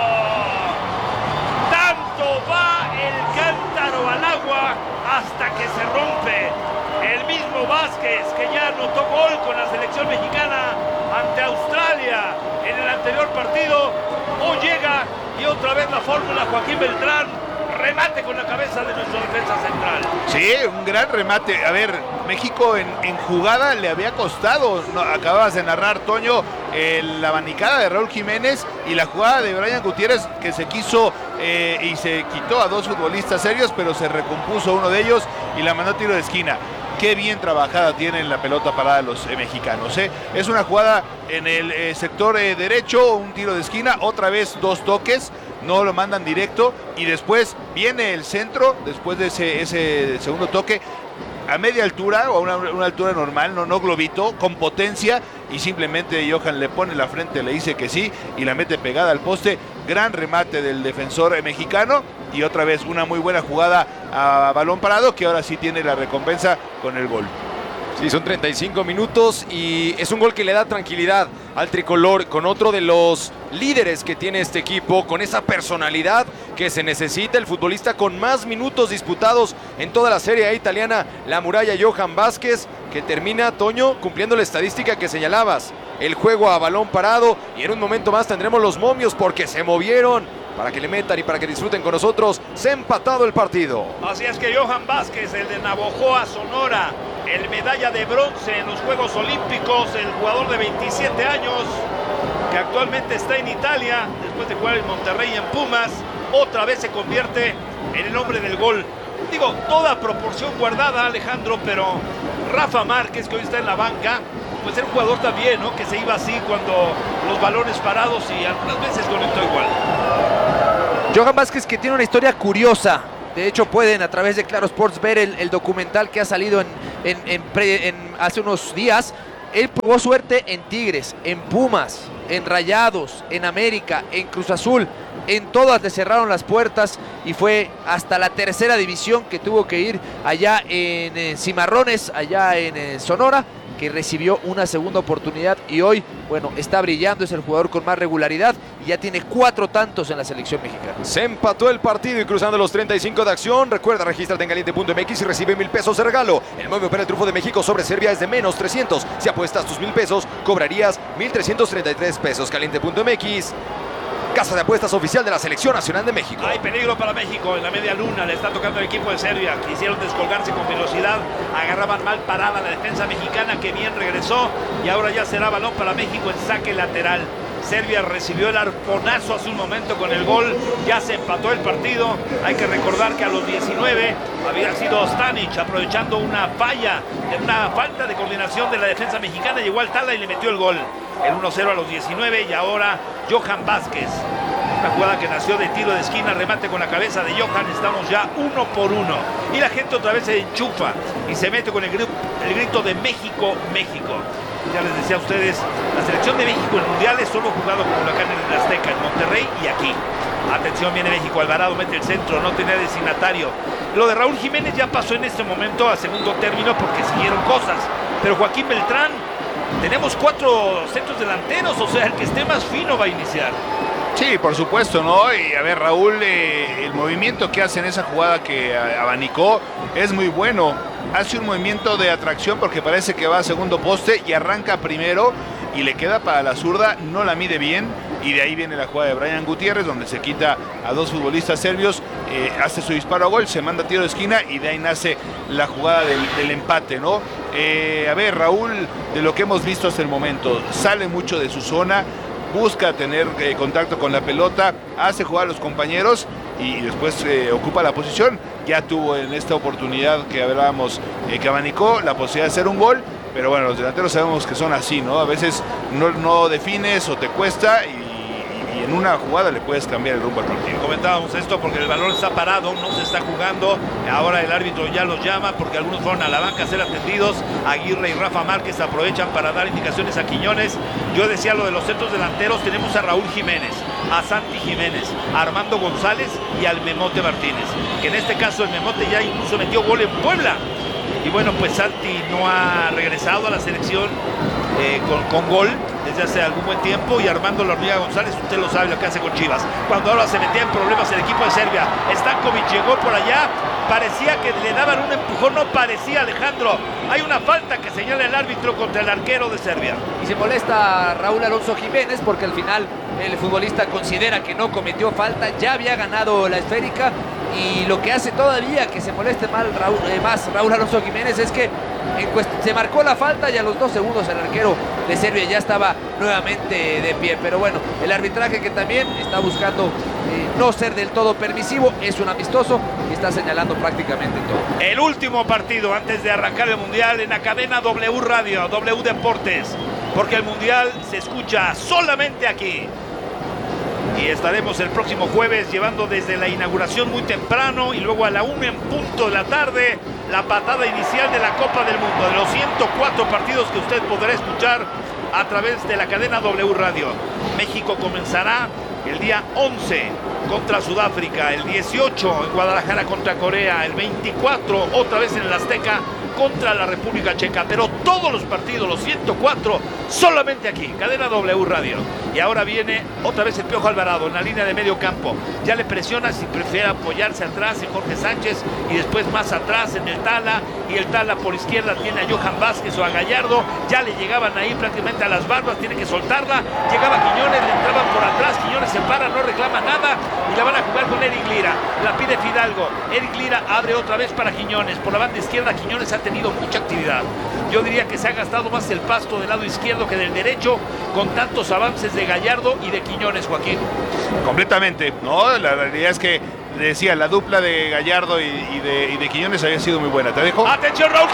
Tanto va el cántaro al agua hasta que se rompe. El mismo Vázquez, que ya anotó gol con la selección mexicana ante Australia en el anterior partido, hoy llega y otra vez la fórmula Joaquín Beltrán. Remate con la cabeza de nuestro defensa central. Sí, un gran remate. A ver, México en jugada le había costado. No, acababas de narrar, Toño, la abanicada de Raúl Jiménez y la jugada de Brian Gutiérrez, que se quiso y se quitó a dos futbolistas serios, pero se recompuso uno de ellos y la mandó a tiro de esquina. Qué bien trabajada tienen la pelota parada los mexicanos. Es una jugada en el sector derecho, un tiro de esquina, otra vez dos toques, no lo mandan directo, y después viene el centro, después de ese segundo toque, a media altura o a una altura normal, no globito, con potencia, y simplemente Johan le pone la frente, le dice que sí y la mete pegada al poste. Gran remate del defensor mexicano, y otra vez una muy buena jugada a balón parado, que ahora sí tiene la recompensa con el gol. Sí, son 35 minutos y es un gol que le da tranquilidad al tricolor, con otro de los líderes que tiene este equipo, con esa personalidad que se necesita, el futbolista con más minutos disputados en toda la Serie A italiana, la muralla Johan Vázquez, que termina, Toño, cumpliendo la estadística que señalabas, el juego a balón parado, y en un momento más tendremos los momios, porque se movieron para que le metan y para que disfruten con nosotros. Se ha empatado el partido. Así es que Johan Vázquez, el de Navojoa, Sonora, el medalla de bronce en los Juegos Olímpicos, el jugador de 27 años que actualmente está en Italia, después de jugar en Monterrey y en Pumas, otra vez se convierte en el hombre del gol. Digo, toda proporción guardada, Alejandro, pero Rafa Márquez, que hoy está en la banca, pues era un jugador también, ¿no? Que se iba así cuando los balones parados y algunas veces conectó igual. Johan Vázquez, que tiene una historia curiosa. De hecho, pueden a través de Claro Sports ver el documental que ha salido hace unos días. Él probó suerte en Tigres, en Pumas, en Rayados, en América, en Cruz Azul. En todas le cerraron las puertas y fue hasta la tercera división que tuvo que ir allá en Cimarrones, allá en Sonora, que recibió una segunda oportunidad y hoy, bueno, está brillando, es el jugador con más regularidad y ya tiene 4 tantos en la selección mexicana. Se empató el partido y cruzando los 35 de acción. Recuerda, regístrate en caliente.mx y recibe 1,000 pesos de regalo. El móvil para el triunfo de México sobre Serbia es de menos 300. Si apuestas tus 1,000 pesos, cobrarías 1,333 pesos. Caliente.mx, casa de apuestas oficial de la Selección Nacional de México. Hay peligro para México en la media luna, le está tocando el equipo de Serbia. Quisieron descolgarse con velocidad, agarraban mal parada la defensa mexicana, que bien regresó, y ahora ya será balón para México en saque lateral. Serbia recibió el arponazo hace un momento con el gol, ya se empató el partido. Hay que recordar que a los 19 había sido Stanic, aprovechando una falla, una falta de coordinación de la defensa mexicana, llegó al tala y le metió el gol. El 1-0 a los 19 y ahora Johan Vázquez. Una jugada que nació de tiro de esquina, remate con la cabeza de Johan, estamos ya 1-1. Y la gente otra vez se enchufa y se mete con el grito de México, México. Ya les decía a ustedes, la selección de México en mundiales solo ha jugado con Huracán en el Azteca, en Monterrey y aquí. Atención, viene México, Alvarado mete el centro, no tenía destinatario. Lo de Raúl Jiménez ya pasó en este momento a segundo término porque siguieron cosas. Pero Joaquín Beltrán, tenemos 4 centros delanteros, o sea, el que esté más fino va a iniciar. Sí, por supuesto, ¿no? Y a ver, Raúl, el movimiento que hace en esa jugada que abanicó es muy bueno. Hace un movimiento de atracción porque parece que va a segundo poste y arranca primero y le queda para la zurda, no la mide bien. Y de ahí viene la jugada de Brian Gutiérrez, donde se quita a 2 futbolistas serbios, hace su disparo a gol, se manda tiro de esquina y de ahí nace la jugada del empate, ¿no? A ver, Raúl, de lo que hemos visto hasta el momento, sale mucho de su zona, busca tener contacto con la pelota, hace jugar a los compañeros y después ocupa la posición. Ya tuvo en esta oportunidad que hablábamos, que abanicó la posibilidad de hacer un gol. Pero bueno, los delanteros sabemos que son así, ¿no? A veces no defines o te cuesta y en una jugada le puedes cambiar el rumbo al partido. Comentábamos esto porque el balón está parado, no se está jugando. Ahora el árbitro ya los llama porque algunos fueron a la banca a ser atendidos. Aguirre y Rafa Márquez aprovechan para dar indicaciones a Quiñones. Yo decía lo de los centros delanteros, tenemos a Raúl Jiménez, a Santi Jiménez, a Armando González y al Memote Martínez. Que en este caso el Memote ya incluso metió gol en Puebla. Y bueno, pues Santi no ha regresado a la selección con gol desde hace algún buen tiempo, y Armando La Hormiga González, usted lo sabe lo que hace con Chivas. Cuando ahora se metía en problemas el equipo de Serbia, Stankovic llegó por allá, parecía que le daban un empujón, no parecía, Alejandro. Hay una falta que señala el árbitro contra el arquero de Serbia. Y se molesta Raúl Alonso Jiménez porque al final el futbolista considera que no cometió falta, ya había ganado la esférica. Y lo que hace todavía que se moleste más Raúl Alonso Jiménez es que se marcó la falta y a los 2 segundos el arquero de Serbia ya estaba nuevamente de pie. Pero bueno, el arbitraje, que también está buscando no ser del todo permisivo, es un amistoso y está señalando prácticamente todo. El último partido antes de arrancar el Mundial en la cadena W Radio, W Deportes, porque el Mundial se escucha solamente aquí. Y estaremos el próximo jueves llevando desde la inauguración muy temprano y luego a la 1 en punto de la tarde la patada inicial de la Copa del Mundo, de los 104 partidos que usted podrá escuchar a través de la cadena W Radio. México comenzará el día 11 contra Sudáfrica, el 18 en Guadalajara contra Corea, el 24 otra vez en el Azteca contra la República Checa, pero todos los partidos, los 104, solamente aquí, Cadena W Radio. Y ahora viene otra vez el Piojo Alvarado en la línea de medio campo. Ya le presiona si prefiere apoyarse atrás en Jorge Sánchez y después más atrás en el Tala, y el Tala por izquierda tiene a Johan Vázquez o a Gallardo. Ya le llegaban ahí prácticamente a las barbas, tiene que soltarla. Llegaba Quiñones, le entraban por atrás, Quiñones se para, no reclama nada y la van a jugar con Eric Lira. La pide Fidalgo, Eric Lira abre otra vez para Quiñones. Por la banda izquierda Quiñones ha tenido mucha actividad. Yo diría que se ha gastado más el pasto del lado izquierdo que del derecho, con tantos avances de Gallardo y de Quiñones, Joaquín. Completamente, ¿no? La realidad es que, decía, la dupla de Gallardo y de Quiñones había sido muy buena. ¿Te dejo? ¡Atención, Raúl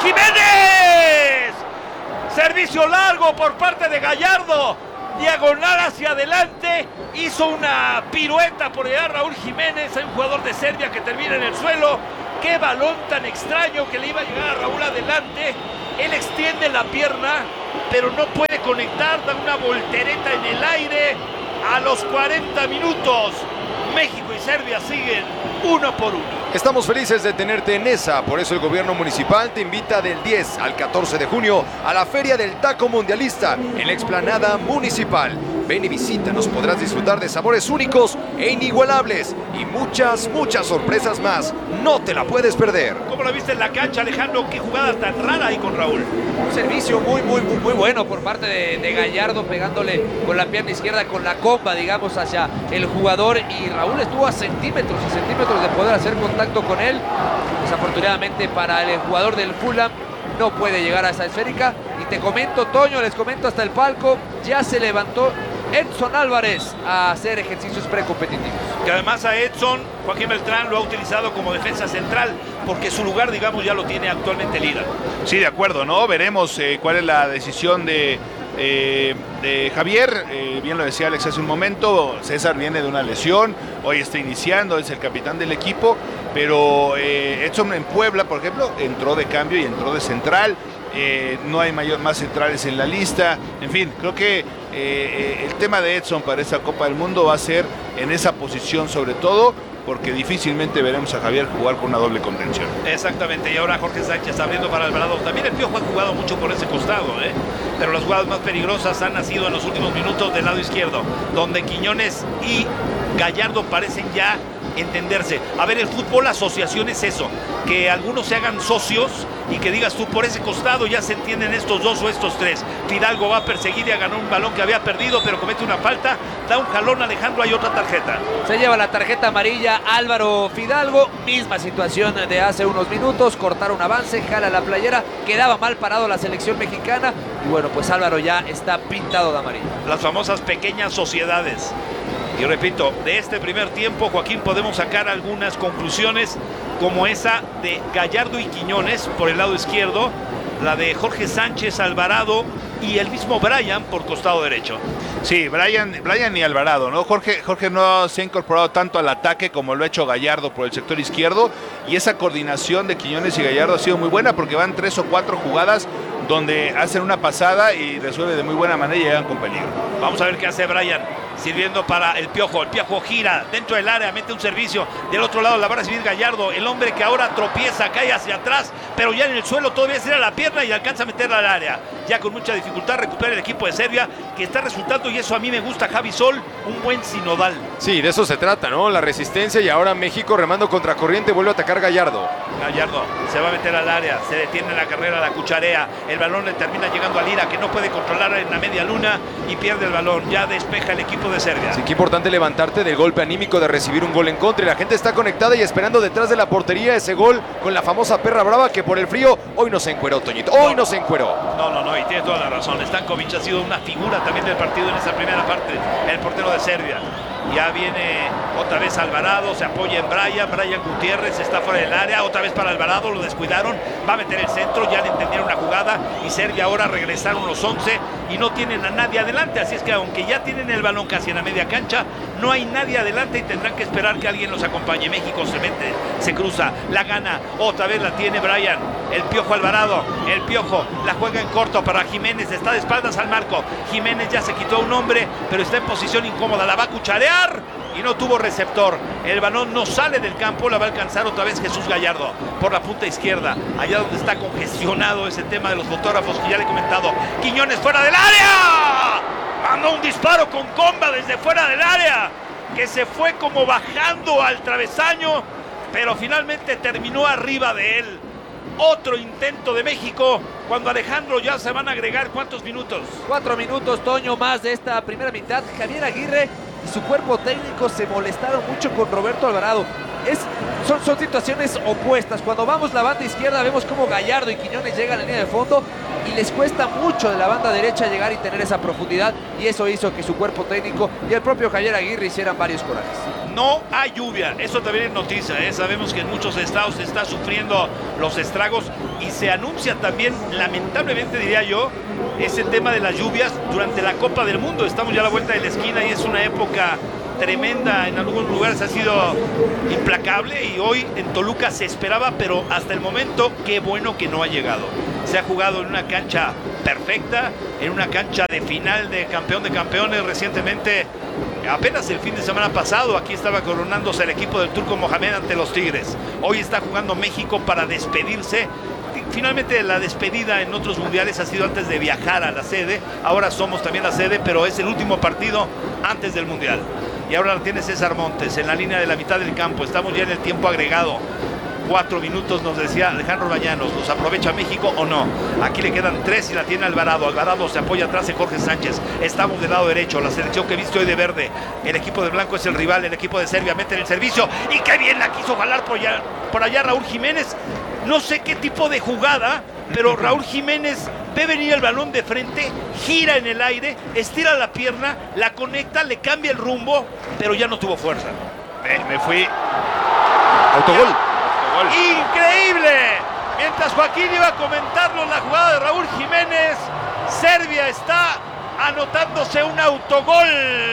Jiménez! Servicio largo por parte de Gallardo. Diagonal hacia adelante. Hizo una pirueta por allá Raúl Jiménez. Hay un jugador de Serbia que termina en el suelo. ¡Qué balón tan extraño que le iba a llegar a Raúl adelante! Él extiende la pierna, pero no puede conectar. Da una voltereta en el aire. A los 40 minutos, México y Serbia siguen 1-1. Estamos felices de tenerte en ESA, por eso el gobierno municipal te invita del 10 al 14 de junio a la Feria del Taco Mundialista en la explanada municipal. Ven y visítanos, podrás disfrutar de sabores únicos e inigualables y muchas sorpresas más. No te la puedes perder. ¿Cómo lo viste en la cancha, Alejandro? Qué jugada tan rara ahí con Raúl. Un servicio muy bueno por parte de Gallardo, pegándole con la pierna izquierda, con la comba, digamos, hacia el jugador. Y Raúl estuvo a centímetros y centímetros de poder hacer contacto con él. Desafortunadamente para el jugador del Fulham no puede llegar a esa esférica. Y te comento, Toño, les comento hasta el palco, ya se levantó Edson Álvarez a hacer ejercicios precompetitivos. Que además a Edson, Joaquín Beltrán lo ha utilizado como defensa central, porque su lugar, digamos, ya lo tiene actualmente Lira. Sí, de acuerdo, ¿no? Veremos cuál es la decisión de Javier. Bien lo decía Alex hace un momento, César viene de una lesión, hoy está iniciando, es el capitán del equipo, pero Edson en Puebla, por ejemplo, entró de cambio y entró de central. No hay más centrales en la lista. En fin, creo que el tema de Edson para esta Copa del Mundo va a ser en esa posición sobre todo, porque difícilmente veremos a Javier jugar con una doble contención. Exactamente, y ahora Jorge Sánchez abriendo para Alvarado. También el Piojo ha jugado mucho por ese costado, pero las jugadas más peligrosas han nacido en los últimos minutos del lado izquierdo, donde Quiñones y Gallardo parecen ya entenderse. A ver, el fútbol asociación es eso, que algunos se hagan socios y que digas tú, por ese costado ya se entienden estos dos o estos tres. Fidalgo va a perseguir y a ganar un balón que había perdido, pero comete una falta, da un jalón, Alejandro, hay otra tarjeta. Se lleva la tarjeta amarilla Álvaro Fidalgo, misma situación de hace unos minutos, cortaron avance, jala la playera, quedaba mal parado la selección mexicana y bueno, pues Álvaro ya está pintado de amarillo. Las famosas pequeñas sociedades. Y repito, de este primer tiempo, Joaquín, podemos sacar algunas conclusiones como esa de Gallardo y Quiñones por el lado izquierdo, la de Jorge Sánchez, Alvarado y el mismo Brian por costado derecho. Sí, Brian y Alvarado, ¿no? Jorge no se ha incorporado tanto al ataque como lo ha hecho Gallardo por el sector izquierdo, y esa coordinación de Quiñones y Gallardo ha sido muy buena porque van 3 o 4 jugadas donde hacen una pasada y resuelve de muy buena manera y llegan con peligro. Vamos a ver qué hace Brian, sirviendo para el Piojo. El Piojo gira dentro del área, mete un servicio. Del otro lado la va a recibir Gallardo, el hombre que ahora tropieza, cae hacia atrás, pero ya en el suelo todavía se da la pierna y alcanza a meterla al área. Ya con mucha dificultad recupera el equipo de Serbia, que está resultando, y eso a mí me gusta, Javi Sol, un buen sinodal. Sí, de eso se trata, ¿no? La resistencia, y ahora México remando contra corriente vuelve a atacar Gallardo. Gallardo se va a meter al área, se detiene en la carrera, la cucharea, el balón le termina llegando a Lira, que no puede controlar en la media luna y pierde el balón. Ya despeja el equipo de Serbia. Sí, qué importante levantarte del golpe anímico de recibir un gol en contra, y la gente está conectada y esperando detrás de la portería ese gol con la famosa perra brava, que por el frío hoy no se encueró, Toñito, hoy no se encueró. No, y tienes toda la razón. Stankovic ha sido una figura también del partido en esa primera parte, el portero de Serbia. Ya viene otra vez Alvarado, se apoya en Brian Gutiérrez está fuera del área, otra vez para Alvarado, lo descuidaron, va a meter el centro, ya le entendieron la jugada, y Serbia ahora regresaron los 11 y no tienen a nadie adelante, así es que aunque ya tienen el balón casi en la media cancha, no hay nadie adelante y tendrán que esperar que alguien los acompañe. México se mete, se cruza, la gana, otra vez la tiene Brian, el Piojo Alvarado, el Piojo la juega en corto para Jiménez, está de espaldas al marco, Jiménez ya se quitó a un hombre, pero está en posición incómoda, la va a cucharear y no tuvo receptor, el balón no sale del campo, la va a alcanzar otra vez Jesús Gallardo por la punta izquierda, allá donde está congestionado ese tema de los fotógrafos que ya le he comentado. Quiñones fuera del área, mandó un disparo con comba desde fuera del área, que se fue como bajando al travesaño, pero finalmente terminó arriba de él. Otro intento de México, cuando Alejandro ya se van a agregar, ¿cuántos minutos? 4 minutos, Toño, más de esta primera mitad. Javier Aguirre y su cuerpo técnico se molestaron mucho con Roberto Alvarado. Son situaciones opuestas. Cuando vamos la banda izquierda vemos como Gallardo y Quiñones llegan a la línea de fondo y les cuesta mucho de la banda derecha llegar y tener esa profundidad, y eso hizo que su cuerpo técnico y el propio Javier Aguirre hicieran varios corajes. No hay lluvia, eso también es noticia, sabemos que en muchos estados se está sufriendo los estragos y se anuncia también, lamentablemente diría yo, ese tema de las lluvias durante la Copa del Mundo. Estamos ya a la vuelta de la esquina y es una época tremenda, en algunos lugares ha sido implacable y hoy en Toluca se esperaba, pero hasta el momento qué bueno que no ha llegado. Se ha jugado en una cancha perfecta, en una cancha de final de campeón de campeones recientemente. Apenas el fin de semana pasado aquí estaba coronándose el equipo del Turco Mohamed ante los Tigres. Hoy está jugando México para despedirse. Finalmente la despedida en otros mundiales ha sido antes de viajar a la sede. Ahora somos también la sede, pero es el último partido antes del mundial. Y ahora tiene César Montes en la línea de la mitad del campo. Estamos ya en el tiempo agregado. 4 minutos nos decía Alejandro Bañanos. ¿Los aprovecha México o no? Aquí le quedan 3 y la tiene Alvarado. Alvarado se apoya atrás de Jorge Sánchez. Estamos del lado derecho. La selección que he visto hoy de verde. El equipo de blanco es el rival. El equipo de Serbia mete en el servicio. Y qué bien la quiso jalar por allá Raúl Jiménez. No sé qué tipo de jugada, pero Raúl Jiménez ve venir el balón de frente, gira en el aire, estira la pierna, la conecta, le cambia el rumbo, pero ya no tuvo fuerza. Me fui. Autogol. ¡Increíble! Mientras Joaquín iba a comentarnos la jugada de Raúl Jiménez, Serbia está anotándose un autogol.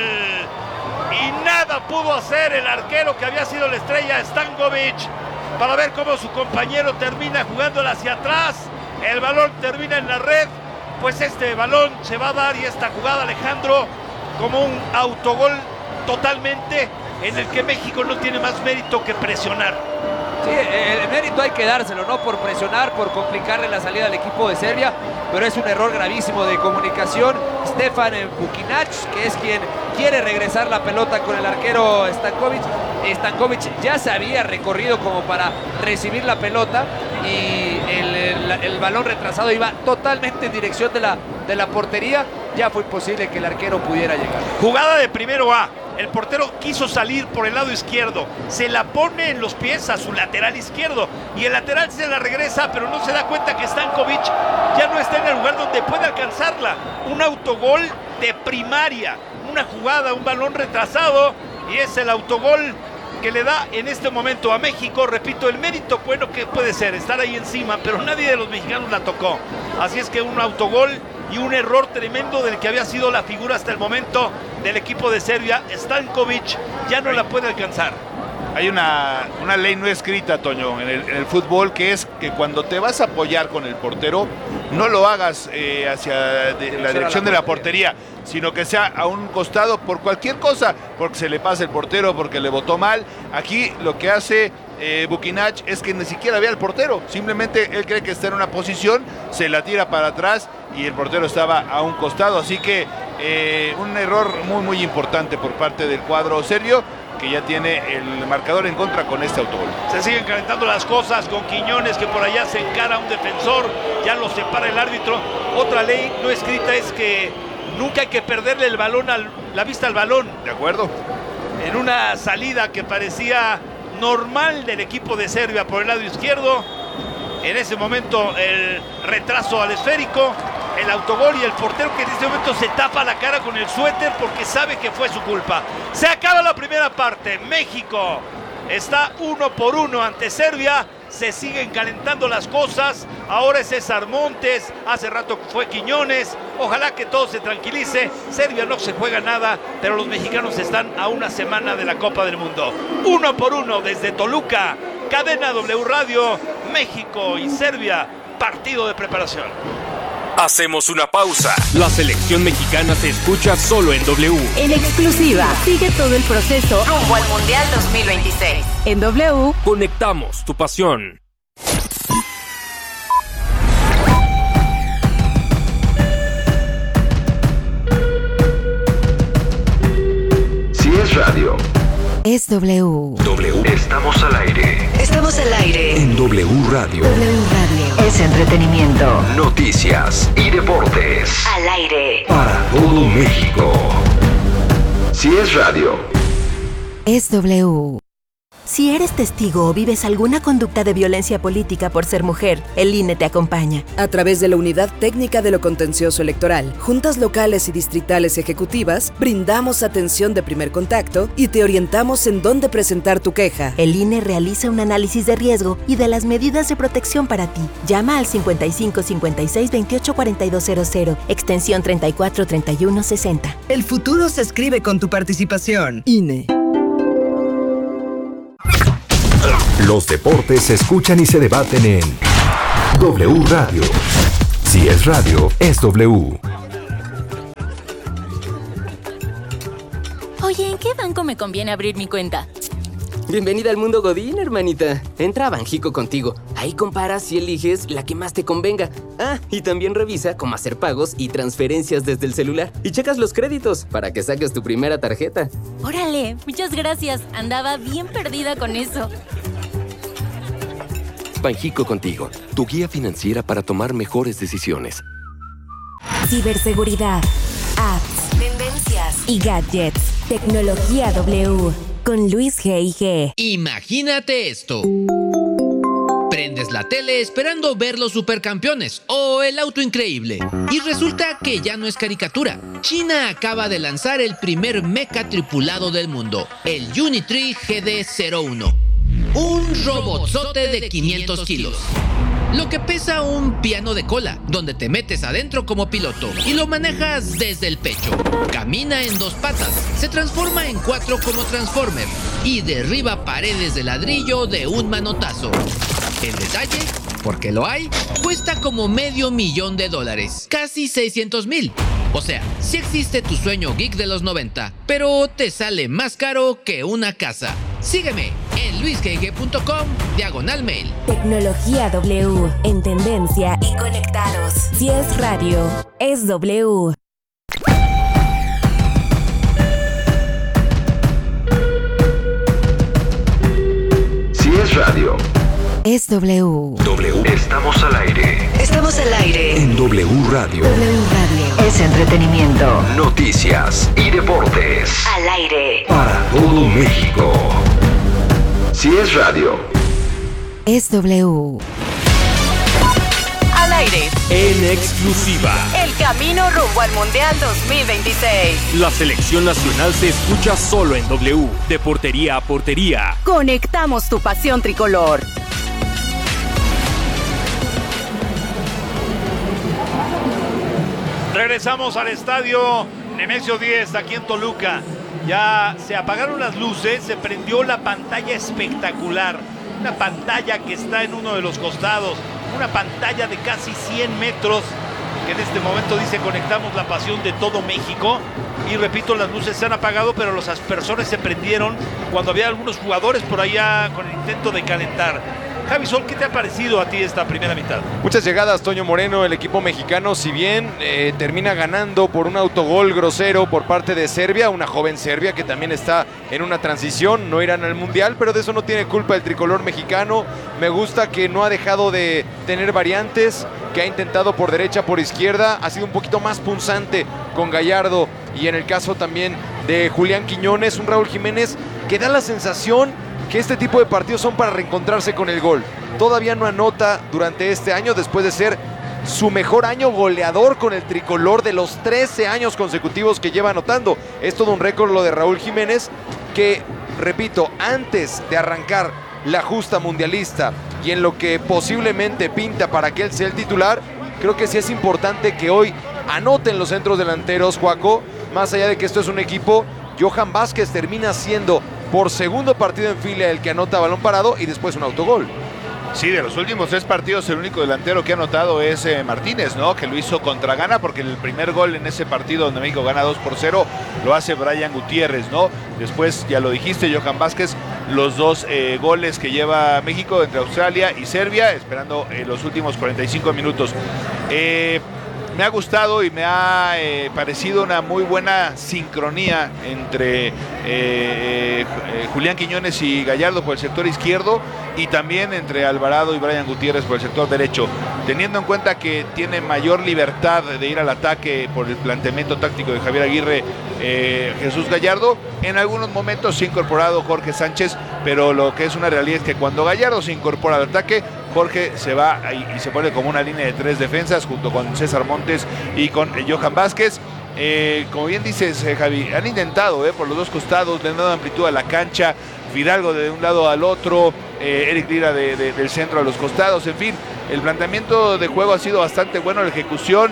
Y nada pudo hacer el arquero que había sido la estrella, Stankovic, para ver cómo su compañero termina jugándola hacia atrás. El balón termina en la red. Pues este balón se va a dar y esta jugada, Alejandro, como un autogol totalmente en el que México no tiene más mérito que presionar. Sí, el mérito hay que dárselo, ¿no? Por presionar, por complicarle la salida al equipo de Serbia, pero es un error gravísimo de comunicación. Stefan Bukinac, que es quien quiere regresar la pelota con el arquero Stankovic, ya se había recorrido como para recibir la pelota y el balón retrasado iba totalmente en dirección de la portería. Ya fue imposible que el arquero pudiera llegar. Jugada de primero A. El portero quiso salir por el lado izquierdo, se la pone en los pies a su lateral izquierdo y el lateral se la regresa, pero no se da cuenta que Stankovic ya no está en el lugar donde puede alcanzarla. Un autogol de primaria, una jugada, un balón retrasado, y es el autogol que le da en este momento a México. Repito, el mérito bueno que puede ser estar ahí encima, pero nadie de los mexicanos la tocó. Así es que un autogol y un error tremendo del que había sido la figura hasta el momento del equipo de Serbia. Stankovic ya no la puede alcanzar. Hay una ley no escrita, Toño, en el fútbol, que es que cuando te vas a apoyar con el portero, no lo hagas hacia la dirección de la portería, sino que sea a un costado por cualquier cosa, porque se le pasa el portero, porque le botó mal. Aquí lo que hace Bukinac es que ni siquiera ve al portero, simplemente él cree que está en una posición, se la tira para atrás y el portero estaba a un costado, así que un error muy importante por parte del cuadro serbio, que ya tiene el marcador en contra con este autogol. Se siguen calentando las cosas con Quiñones, que por allá se encara a un defensor, ya lo separa el árbitro. Otra ley no escrita es que nunca hay que perderle el balón la vista al balón. ¿De acuerdo? En una salida que parecía normal del equipo de Serbia por el lado izquierdo, en ese momento el retraso al esférico, el autogol y el portero que en este momento se tapa la cara con el suéter porque sabe que fue su culpa. Se acaba la primera parte. México está 1-1 ante Serbia. se siguen calentando las cosas. Ahora es César Montes, hace rato fue Quiñones. Ojalá que todo se tranquilice. Serbia no se juega nada, pero los mexicanos están a una semana de la Copa del Mundo. 1-1 desde Toluca, cadena W Radio, México y Serbia, partido de preparación. Hacemos una pausa. La selección mexicana se escucha solo en W. En exclusiva, sigue todo el proceso rumbo al Mundial 2026. En W, conectamos tu pasión. Si es radio, es W. Estamos al aire. Estamos al aire. En W Radio. W Radio. Es entretenimiento. Noticias y deportes. Al aire. Para todo México. Si es radio, es W. Si eres testigo o vives alguna conducta de violencia política por ser mujer, el INE te acompaña. A través de la Unidad Técnica de lo Contencioso Electoral, juntas locales y distritales ejecutivas, brindamos atención de primer contacto y te orientamos en dónde presentar tu queja. El INE realiza un análisis de riesgo y de las medidas de protección para ti. Llama al 55 56 28 4200, extensión 34 31 60. El futuro se escribe con tu participación. INE. los deportes se escuchan y se debaten en W Radio. Si es radio, es W. Oye, ¿en qué banco me conviene abrir mi cuenta? Bienvenida al mundo Godín, hermanita. Entra a Banjico contigo. Ahí comparas y eliges la que más te convenga. Ah, y también revisa cómo hacer pagos y transferencias desde el celular. Y checas los créditos para que saques tu primera tarjeta. ¡Órale! Muchas gracias. Andaba bien perdida con eso. Banjico contigo, tu guía financiera para tomar mejores decisiones. Ciberseguridad, apps, tendencias y gadgets. Tecnología W. Con Luis G&G. Imagínate esto. Prendes la tele esperando ver los supercampeones o el auto increíble. Y resulta que ya no es caricatura. China acaba de lanzar el primer mecha tripulado del mundo, el Unitree GD-01. Un robotzote de 500 kilos. Lo que pesa un piano de cola, donde te metes adentro como piloto y lo manejas desde el pecho. Camina en 2 patas, se transforma en 4 como Transformer y derriba paredes de ladrillo de un manotazo. El detalle, porque lo hay, cuesta como $500,000, casi 600,000. O sea, sí existe tu sueño geek de los 90, pero te sale más caro que una casa. Sígueme en luisgg.com/mail. Tecnología W, en tendencia y conectados. Si es radio, es W. Si es radio, es W. Estamos al aire. Estamos al aire. En W Radio. W Radio. Es entretenimiento. Noticias y deportes. Al aire. Para todo México. Si es radio, es W. Al aire. En exclusiva. El camino rumbo al Mundial 2026. La selección nacional se escucha solo en W. De portería a portería. Conectamos tu pasión tricolor. Regresamos al estadio Nemesio 10 aquí en Toluca. Ya se apagaron las luces, se prendió la pantalla espectacular. Una pantalla que está en uno de los costados. Una pantalla de casi 100 metros que en este momento dice conectamos la pasión de todo México. Y repito, las luces se han apagado, pero los aspersores se prendieron cuando había algunos jugadores por allá con el intento de calentar. Javi Sol, ¿qué te ha parecido a ti esta primera mitad? Muchas llegadas, Toño Moreno. El equipo mexicano, si bien termina ganando por un autogol grosero por parte de Serbia, una joven Serbia que también está en una transición, no irán al Mundial, pero de eso no tiene culpa el tricolor mexicano. Me gusta que no ha dejado de tener variantes, que ha intentado por derecha, por izquierda, ha sido un poquito más punzante con Gallardo y en el caso también de Julián Quiñones, un Raúl Jiménez que da la sensación que este tipo de partidos son para reencontrarse con el gol. Todavía no anota durante este año después de ser su mejor año goleador con el tricolor de los 13 años consecutivos que lleva anotando. Es todo un récord lo de Raúl Jiménez que, repito, antes de arrancar la justa mundialista y en lo que posiblemente pinta para que él sea el titular, creo que sí es importante que hoy anoten los centros delanteros, Joaco. Más allá de que esto es un equipo, Johan Vázquez termina siendo por segundo partido en fila el que anota balón parado y después un autogol. Sí, de los últimos 3 partidos el único delantero que ha anotado es Martínez, ¿no? Que lo hizo contra Ghana, porque el primer gol en ese partido donde México gana 2-0 lo hace Brian Gutiérrez, ¿no? Después, ya lo dijiste, Johan Vázquez, los 2 goles que lleva México entre Australia y Serbia, esperando los últimos 45 minutos. Me ha gustado y me ha parecido una muy buena sincronía entre Julián Quiñones y Gallardo por el sector izquierdo y también entre Alvarado y Brian Gutiérrez por el sector derecho, teniendo en cuenta que tiene mayor libertad de ir al ataque por el planteamiento táctico de Javier Aguirre. Jesús Gallardo, en algunos momentos se ha incorporado Jorge Sánchez, pero lo que es una realidad es que cuando Gallardo se incorpora al ataque, Jorge se va y se pone como una línea de 3 defensas junto con César Montes y con Johan Vázquez. Como bien dices, Javi, han intentado por los 2 costados, le han dado amplitud a la cancha, Fidalgo de un lado al otro, Eric Lira del centro a los costados, en fin, el planteamiento de juego ha sido bastante bueno, la ejecución,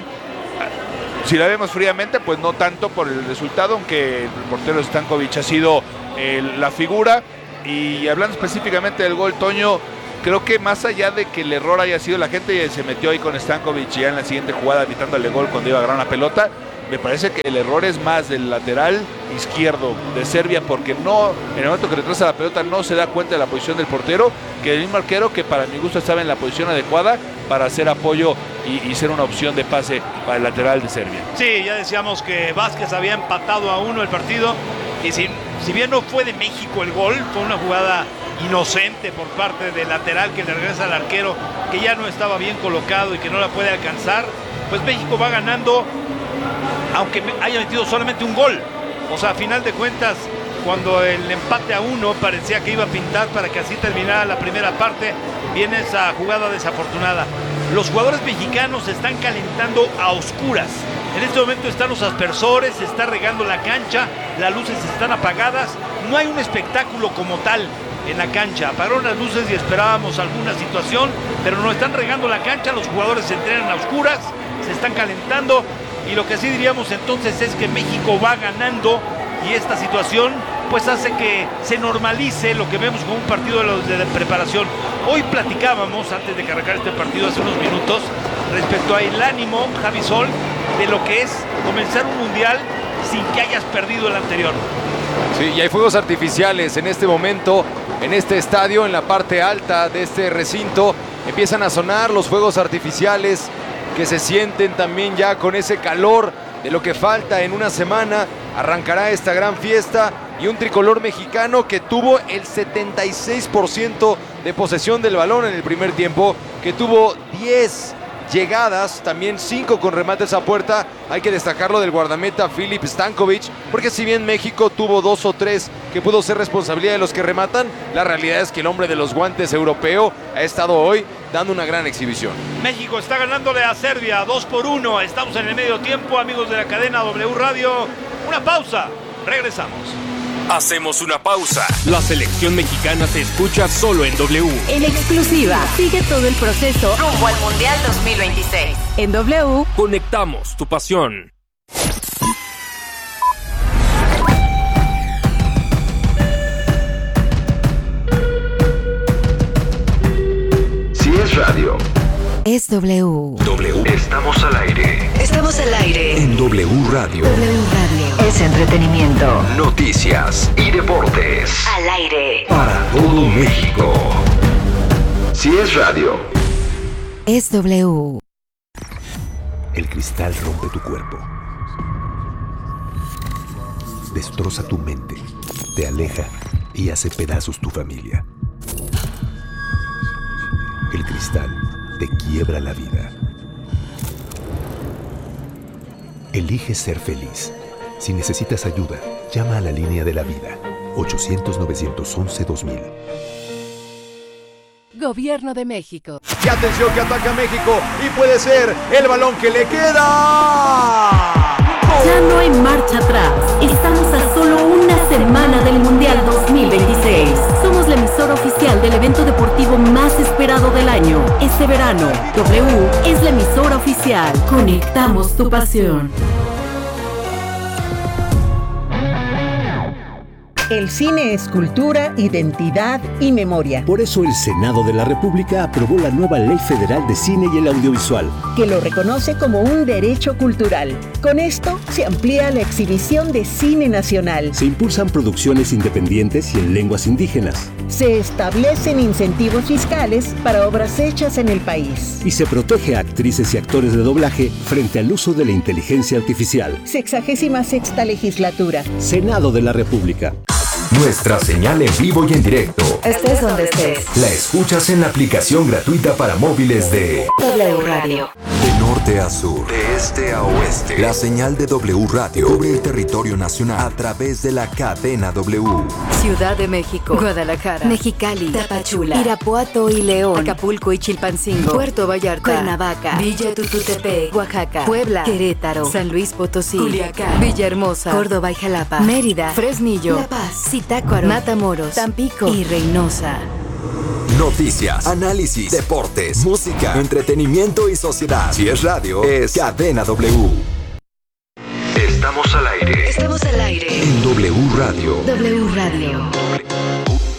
si la vemos fríamente, pues no tanto por el resultado, aunque el portero Stankovic ha sido la figura. Y hablando específicamente del gol, Toño, creo que más allá de que el error haya sido, la gente se metió ahí con Stankovic ya en la siguiente jugada evitándole gol cuando iba a agarrar una pelota. Me parece que el error es más del lateral izquierdo de Serbia, porque no, en el momento que retrasa la pelota no se da cuenta de la posición del portero, que el mismo arquero, que para mi gusto estaba en la posición adecuada para hacer apoyo y ser una opción de pase para el lateral de Serbia. Sí, ya decíamos que Vázquez había empatado a 1 el partido, y si bien no fue de México el gol, fue una jugada inocente por parte del lateral que le regresa al arquero, que ya no estaba bien colocado y que no la puede alcanzar. Pues México va ganando, aunque haya metido solamente un gol. O sea, a final de cuentas, cuando el empate a 1 parecía que iba a pintar para que así terminara la primera parte, viene esa jugada desafortunada. Los jugadores mexicanos se están calentando a oscuras. En este momento están los aspersores, se está regando la cancha, las luces están apagadas, no hay un espectáculo como tal en la cancha. Apagaron las luces y esperábamos alguna situación, pero no están regando la cancha, los jugadores se entrenan a oscuras, se están calentando, y lo que sí diríamos entonces es que México va ganando, y esta situación pues hace que se normalice lo que vemos como un partido de preparación. Hoy platicábamos, antes de que arrancara este partido hace unos minutos, respecto al ánimo, Javi Sol, de lo que es comenzar un mundial sin que hayas perdido el anterior. Sí, y hay fuegos artificiales en este momento, en este estadio, en la parte alta de este recinto. Empiezan a sonar los fuegos artificiales que se sienten también ya con ese calor de lo que falta. En una semana arrancará esta gran fiesta, y un tricolor mexicano que tuvo el 76% de posesión del balón en el primer tiempo, que tuvo 10 llegadas, también 5 con remates a puerta. Hay que destacarlo del guardameta Filip Stankovic, porque si bien México tuvo 2 o 3 que pudo ser responsabilidad de los que rematan, la realidad es que el hombre de los guantes europeo ha estado hoy dando una gran exhibición. México está ganándole a Serbia 2-1. Estamos en el medio tiempo, amigos de la cadena W Radio. Una pausa, regresamos. Hacemos una pausa. La selección mexicana se escucha solo en W. En exclusiva, sigue todo el proceso rumbo al Mundial 2026. En W, conectamos tu pasión. Si es radio, es W. W. Estamos al aire. Estamos al aire. En W Radio. W Radio es entretenimiento, Noticias y deportes. al aire. Para todo México. Si es radio. Es W. El cristal rompe tu cuerpo. Destroza tu mente. Te aleja y hace pedazos tu familia. El cristal te quiebra la vida. Elige ser feliz. Si necesitas ayuda, llama a la línea de la vida. 800-911-2000. Gobierno de México. Y atención, que ataca México, y puede ser el balón que le queda. Ya no hay marcha atrás. Estamos a solo una semana del Mundial 2026. Somos la emisora oficial del evento deportivo más esperado esperado del año. Este verano, W es la emisora oficial. Conectamos tu pasión. El cine es cultura, identidad y memoria. Por eso el Senado de la República aprobó la nueva Ley Federal de Cine y el Audiovisual, que lo reconoce como un derecho cultural. Con esto se amplía la exhibición de cine nacional. Se impulsan producciones independientes y en lenguas indígenas. Se establecen incentivos fiscales para obras hechas en el país. Y se protege a actrices y actores de doblaje frente al uso de la inteligencia artificial. 66ª legislatura. Senado de la República. Nuestra señal en vivo y en directo. Estés donde estés. La escuchas en la aplicación gratuita para móviles de W Radio. De norte a sur, de este a oeste, la señal de W Radio cubre el territorio nacional a través de la cadena W. Ciudad de México, Guadalajara, Mexicali, Tapachula, Irapuato y León, Acapulco y Chilpancingo, Puerto Vallarta, Cuernavaca, Villa Tututepec, Oaxaca, Puebla, Querétaro, San Luis Potosí, Culiacán, Villahermosa, Córdoba y Jalapa, Mérida, Fresnillo, La Paz, Zitácuaro, Matamoros, Tampico y Reynosa. Noticias, análisis, deportes, música, entretenimiento y sociedad. Si es radio, es Cadena W. Estamos al aire. Estamos al aire. En W Radio. W Radio.